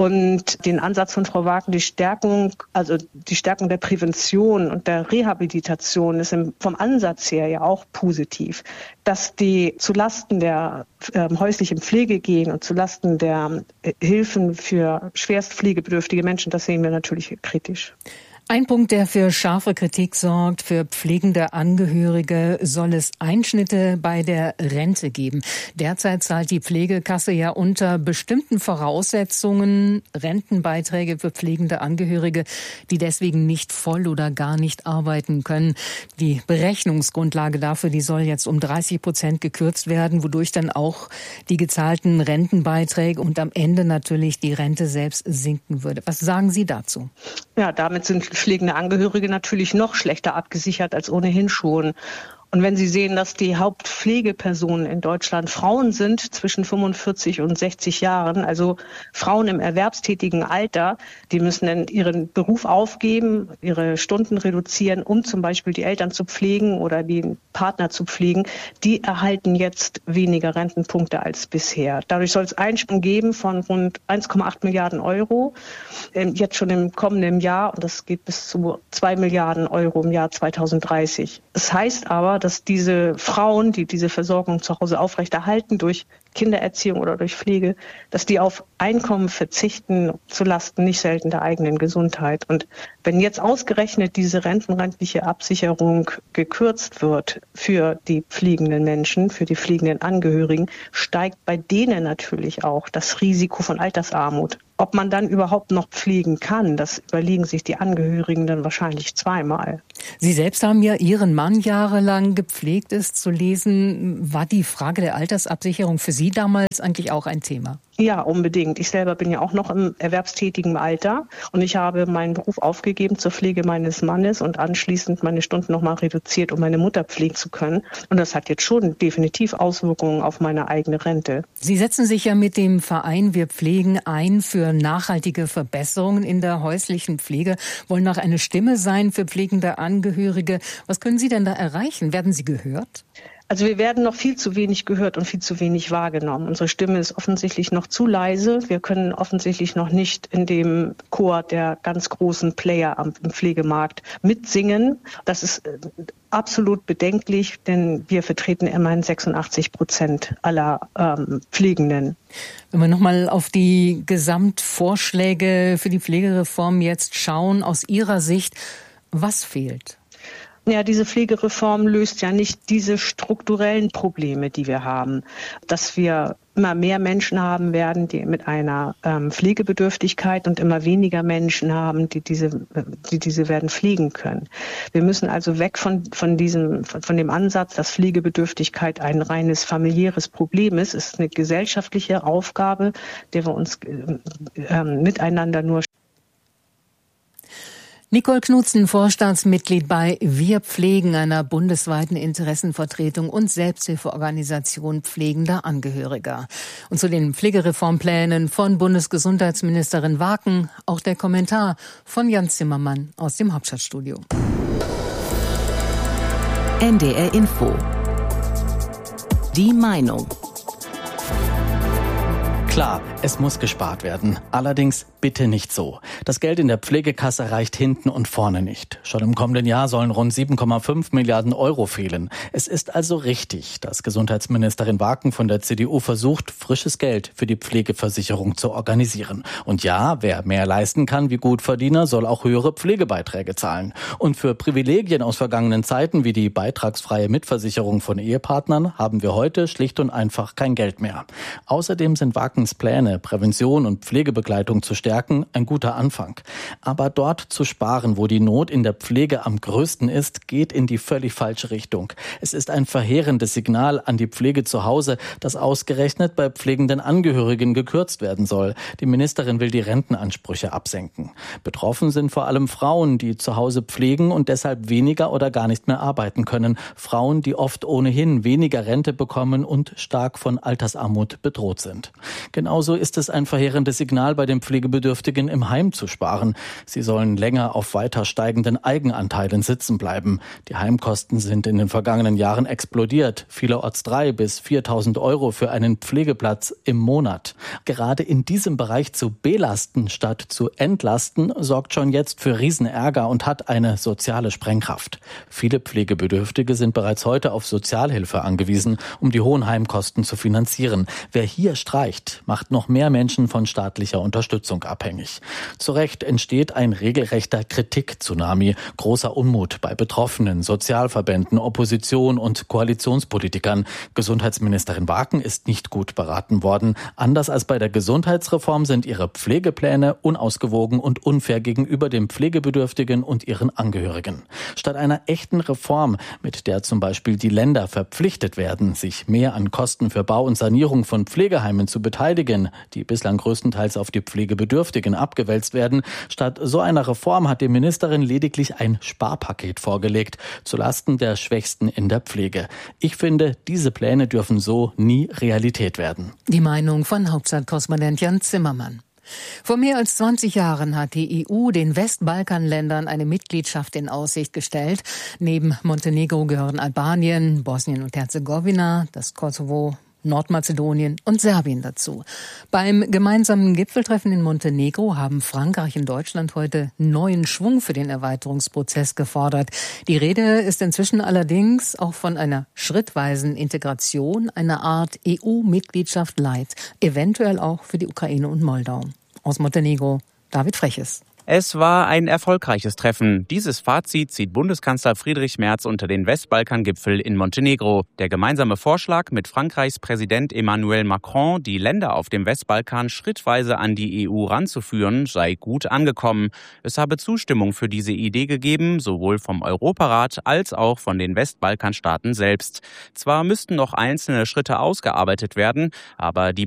Und den Ansatz von Frau Warken, die Stärkung, also die Stärkung der Prävention und der Rehabilitation ist im, vom Ansatz her ja auch positiv. Dass die zulasten der äh, häuslichen Pflege gehen und zulasten der äh, Hilfen für schwerst pflegebedürftige Menschen, das sehen wir natürlich kritisch. Ein Punkt, der für scharfe Kritik sorgt, für pflegende Angehörige soll es Einschnitte bei der Rente geben. Derzeit zahlt die Pflegekasse ja unter bestimmten Voraussetzungen Rentenbeiträge für pflegende Angehörige, die deswegen nicht voll oder gar nicht arbeiten können. Die Berechnungsgrundlage dafür, die soll jetzt um dreißig Prozent gekürzt werden, wodurch dann auch die gezahlten Rentenbeiträge und am Ende natürlich die Rente selbst sinken würde. Was sagen Sie dazu? Ja, damit sind pflegende Angehörige natürlich noch schlechter abgesichert als ohnehin schon. Und wenn Sie sehen, dass die Hauptpflegepersonen in Deutschland Frauen sind zwischen fünfundvierzig und sechzig Jahren, also Frauen im erwerbstätigen Alter, die müssen dann ihren Beruf aufgeben, ihre Stunden reduzieren, um zum Beispiel die Eltern zu pflegen oder den Partner zu pflegen, die erhalten jetzt weniger Rentenpunkte als bisher. Dadurch soll es Einsprung geben von rund eins Komma acht Milliarden Euro, jetzt schon im kommenden Jahr, und das geht bis zu zwei Milliarden Euro im Jahr zweitausenddreißig. Das heißt aber, dass diese Frauen, die diese Versorgung zu Hause aufrechterhalten durch Kindererziehung oder durch Pflege, dass die auf Einkommen verzichten zulasten nicht selten der eigenen Gesundheit. Und wenn jetzt ausgerechnet diese rentenrentliche Absicherung gekürzt wird für die pflegenden Menschen, für die pflegenden Angehörigen, steigt bei denen natürlich auch das Risiko von Altersarmut. Ob man dann überhaupt noch pflegen kann, das überlegen sich die Angehörigen dann wahrscheinlich zweimal. Sie selbst haben ja Ihren Mann jahrelang gepflegt, ist zu lesen. War die Frage der Altersabsicherung für Sie damals eigentlich auch ein Thema? Ja, unbedingt. Ich selber bin ja auch noch im erwerbstätigen Alter und ich habe meinen Beruf aufgegeben zur Pflege meines Mannes und anschließend meine Stunden nochmal reduziert, um meine Mutter pflegen zu können. Und das hat jetzt schon definitiv Auswirkungen auf meine eigene Rente. Sie setzen sich ja mit dem Verein Wir Pflegen ein für nachhaltige Verbesserungen in der häuslichen Pflege, wollen auch eine Stimme sein für pflegende Angehörige. Was können Sie denn da erreichen? Werden Sie gehört? Also wir werden noch viel zu wenig gehört und viel zu wenig wahrgenommen. Unsere Stimme ist offensichtlich noch zu leise. Wir können offensichtlich noch nicht in dem Chor der ganz großen Player am Pflegemarkt mitsingen. Das ist absolut bedenklich, denn wir vertreten immerhin sechsundachtzig Prozent aller ähm, Pflegenden. Wenn wir nochmal auf die Gesamtvorschläge für die Pflegereform jetzt schauen, aus Ihrer Sicht, was fehlt? Ja, diese Pflegereform löst ja nicht diese strukturellen Probleme, die wir haben, dass wir immer mehr Menschen haben werden, die mit einer ähm, Pflegebedürftigkeit und immer weniger Menschen haben, die diese, die diese werden pflegen können. Wir müssen also weg von, von diesem, von, von dem Ansatz, dass Pflegebedürftigkeit ein reines familiäres Problem ist. Es ist eine gesellschaftliche Aufgabe, der wir uns äh, äh, miteinander nur Nicole Knutzen, Vorstandsmitglied bei Wir Pflegen, einer bundesweiten Interessenvertretung und Selbsthilfeorganisation pflegender Angehöriger. Und zu den Pflegereformplänen von Bundesgesundheitsministerin Waken auch der Kommentar von Jan Zimmermann aus dem Hauptstadtstudio. N D R Info. Die Meinung. Klar, es muss gespart werden. Allerdings bitte nicht so. Das Geld in der Pflegekasse reicht hinten und vorne nicht. Schon im kommenden Jahr sollen rund sieben Komma fünf Milliarden Euro fehlen. Es ist also richtig, dass Gesundheitsministerin Waken von der C D U versucht, frisches Geld für die Pflegeversicherung zu organisieren. Und ja, wer mehr leisten kann wie Gutverdiener, soll auch höhere Pflegebeiträge zahlen. Und für Privilegien aus vergangenen Zeiten wie die beitragsfreie Mitversicherung von Ehepartnern haben wir heute schlicht und einfach kein Geld mehr. Außerdem sind Wakens Pläne, Prävention und Pflegebegleitung zu stärken, ein guter Anfang. Aber dort zu sparen, wo die Not in der Pflege am größten ist, geht in die völlig falsche Richtung. Es ist ein verheerendes Signal an die Pflege zu Hause, dass ausgerechnet bei pflegenden Angehörigen gekürzt werden soll. Die Ministerin will die Rentenansprüche absenken. Betroffen sind vor allem Frauen, die zu Hause pflegen und deshalb weniger oder gar nicht mehr arbeiten können. Frauen, die oft ohnehin weniger Rente bekommen und stark von Altersarmut bedroht sind. Genauso ist es ein verheerendes Signal bei den Pflegebedürftigen im Heim zu sparen. Sie sollen länger auf weiter steigenden Eigenanteilen sitzen bleiben. Die Heimkosten sind in den vergangenen Jahren explodiert. Vielerorts drei bis viertausend Euro für einen Pflegeplatz im Monat. Gerade in diesem Bereich zu belasten statt zu entlasten, sorgt schon jetzt für Riesenärger und hat eine soziale Sprengkraft. Viele Pflegebedürftige sind bereits heute auf Sozialhilfe angewiesen, um die hohen Heimkosten zu finanzieren. Wer hier streicht, macht noch mehr Menschen von staatlicher Unterstützung abhängig. Zu Recht entsteht ein regelrechter Kritik-Tsunami, großer Unmut bei Betroffenen, Sozialverbänden, Opposition und Koalitionspolitikern. Gesundheitsministerin Warken ist nicht gut beraten worden. Anders als bei der Gesundheitsreform sind ihre Pflegepläne unausgewogen und unfair gegenüber den Pflegebedürftigen und ihren Angehörigen. Statt einer echten Reform, mit der zum Beispiel die Länder verpflichtet werden, sich mehr an Kosten für Bau und Sanierung von Pflegeheimen zu beteiligen, die bislang größtenteils auf die Pflegebedürftigen abgewälzt werden, statt so einer Reform hat die Ministerin lediglich ein Sparpaket vorgelegt, zulasten der Schwächsten in der Pflege. Ich finde, diese Pläne dürfen so nie Realität werden. Die Meinung von Hauptstadtkorrespondent Jan Zimmermann. Vor mehr als zwanzig Jahren hat die E U den Westbalkanländern eine Mitgliedschaft in Aussicht gestellt. Neben Montenegro gehören Albanien, Bosnien und Herzegowina, das Kosovo, Nordmazedonien und Serbien dazu. Beim gemeinsamen Gipfeltreffen in Montenegro haben Frankreich und Deutschland heute neuen Schwung für den Erweiterungsprozess gefordert. Die Rede ist inzwischen allerdings auch von einer schrittweisen Integration, einer Art E U-Mitgliedschaft light, eventuell auch für die Ukraine und Moldau. Aus Montenegro, David Freches. Es war ein erfolgreiches Treffen. Dieses Fazit zieht Bundeskanzler Friedrich Merz unter den Westbalkan-Gipfel in Montenegro. Der gemeinsame Vorschlag mit Frankreichs Präsident Emmanuel Macron, die Länder auf dem Westbalkan schrittweise an die E U ranzuführen, sei gut angekommen. Es habe Zustimmung für diese Idee gegeben, sowohl vom Europarat als auch von den Westbalkanstaaten selbst. Zwar müssten noch einzelne Schritte ausgearbeitet werden, aber die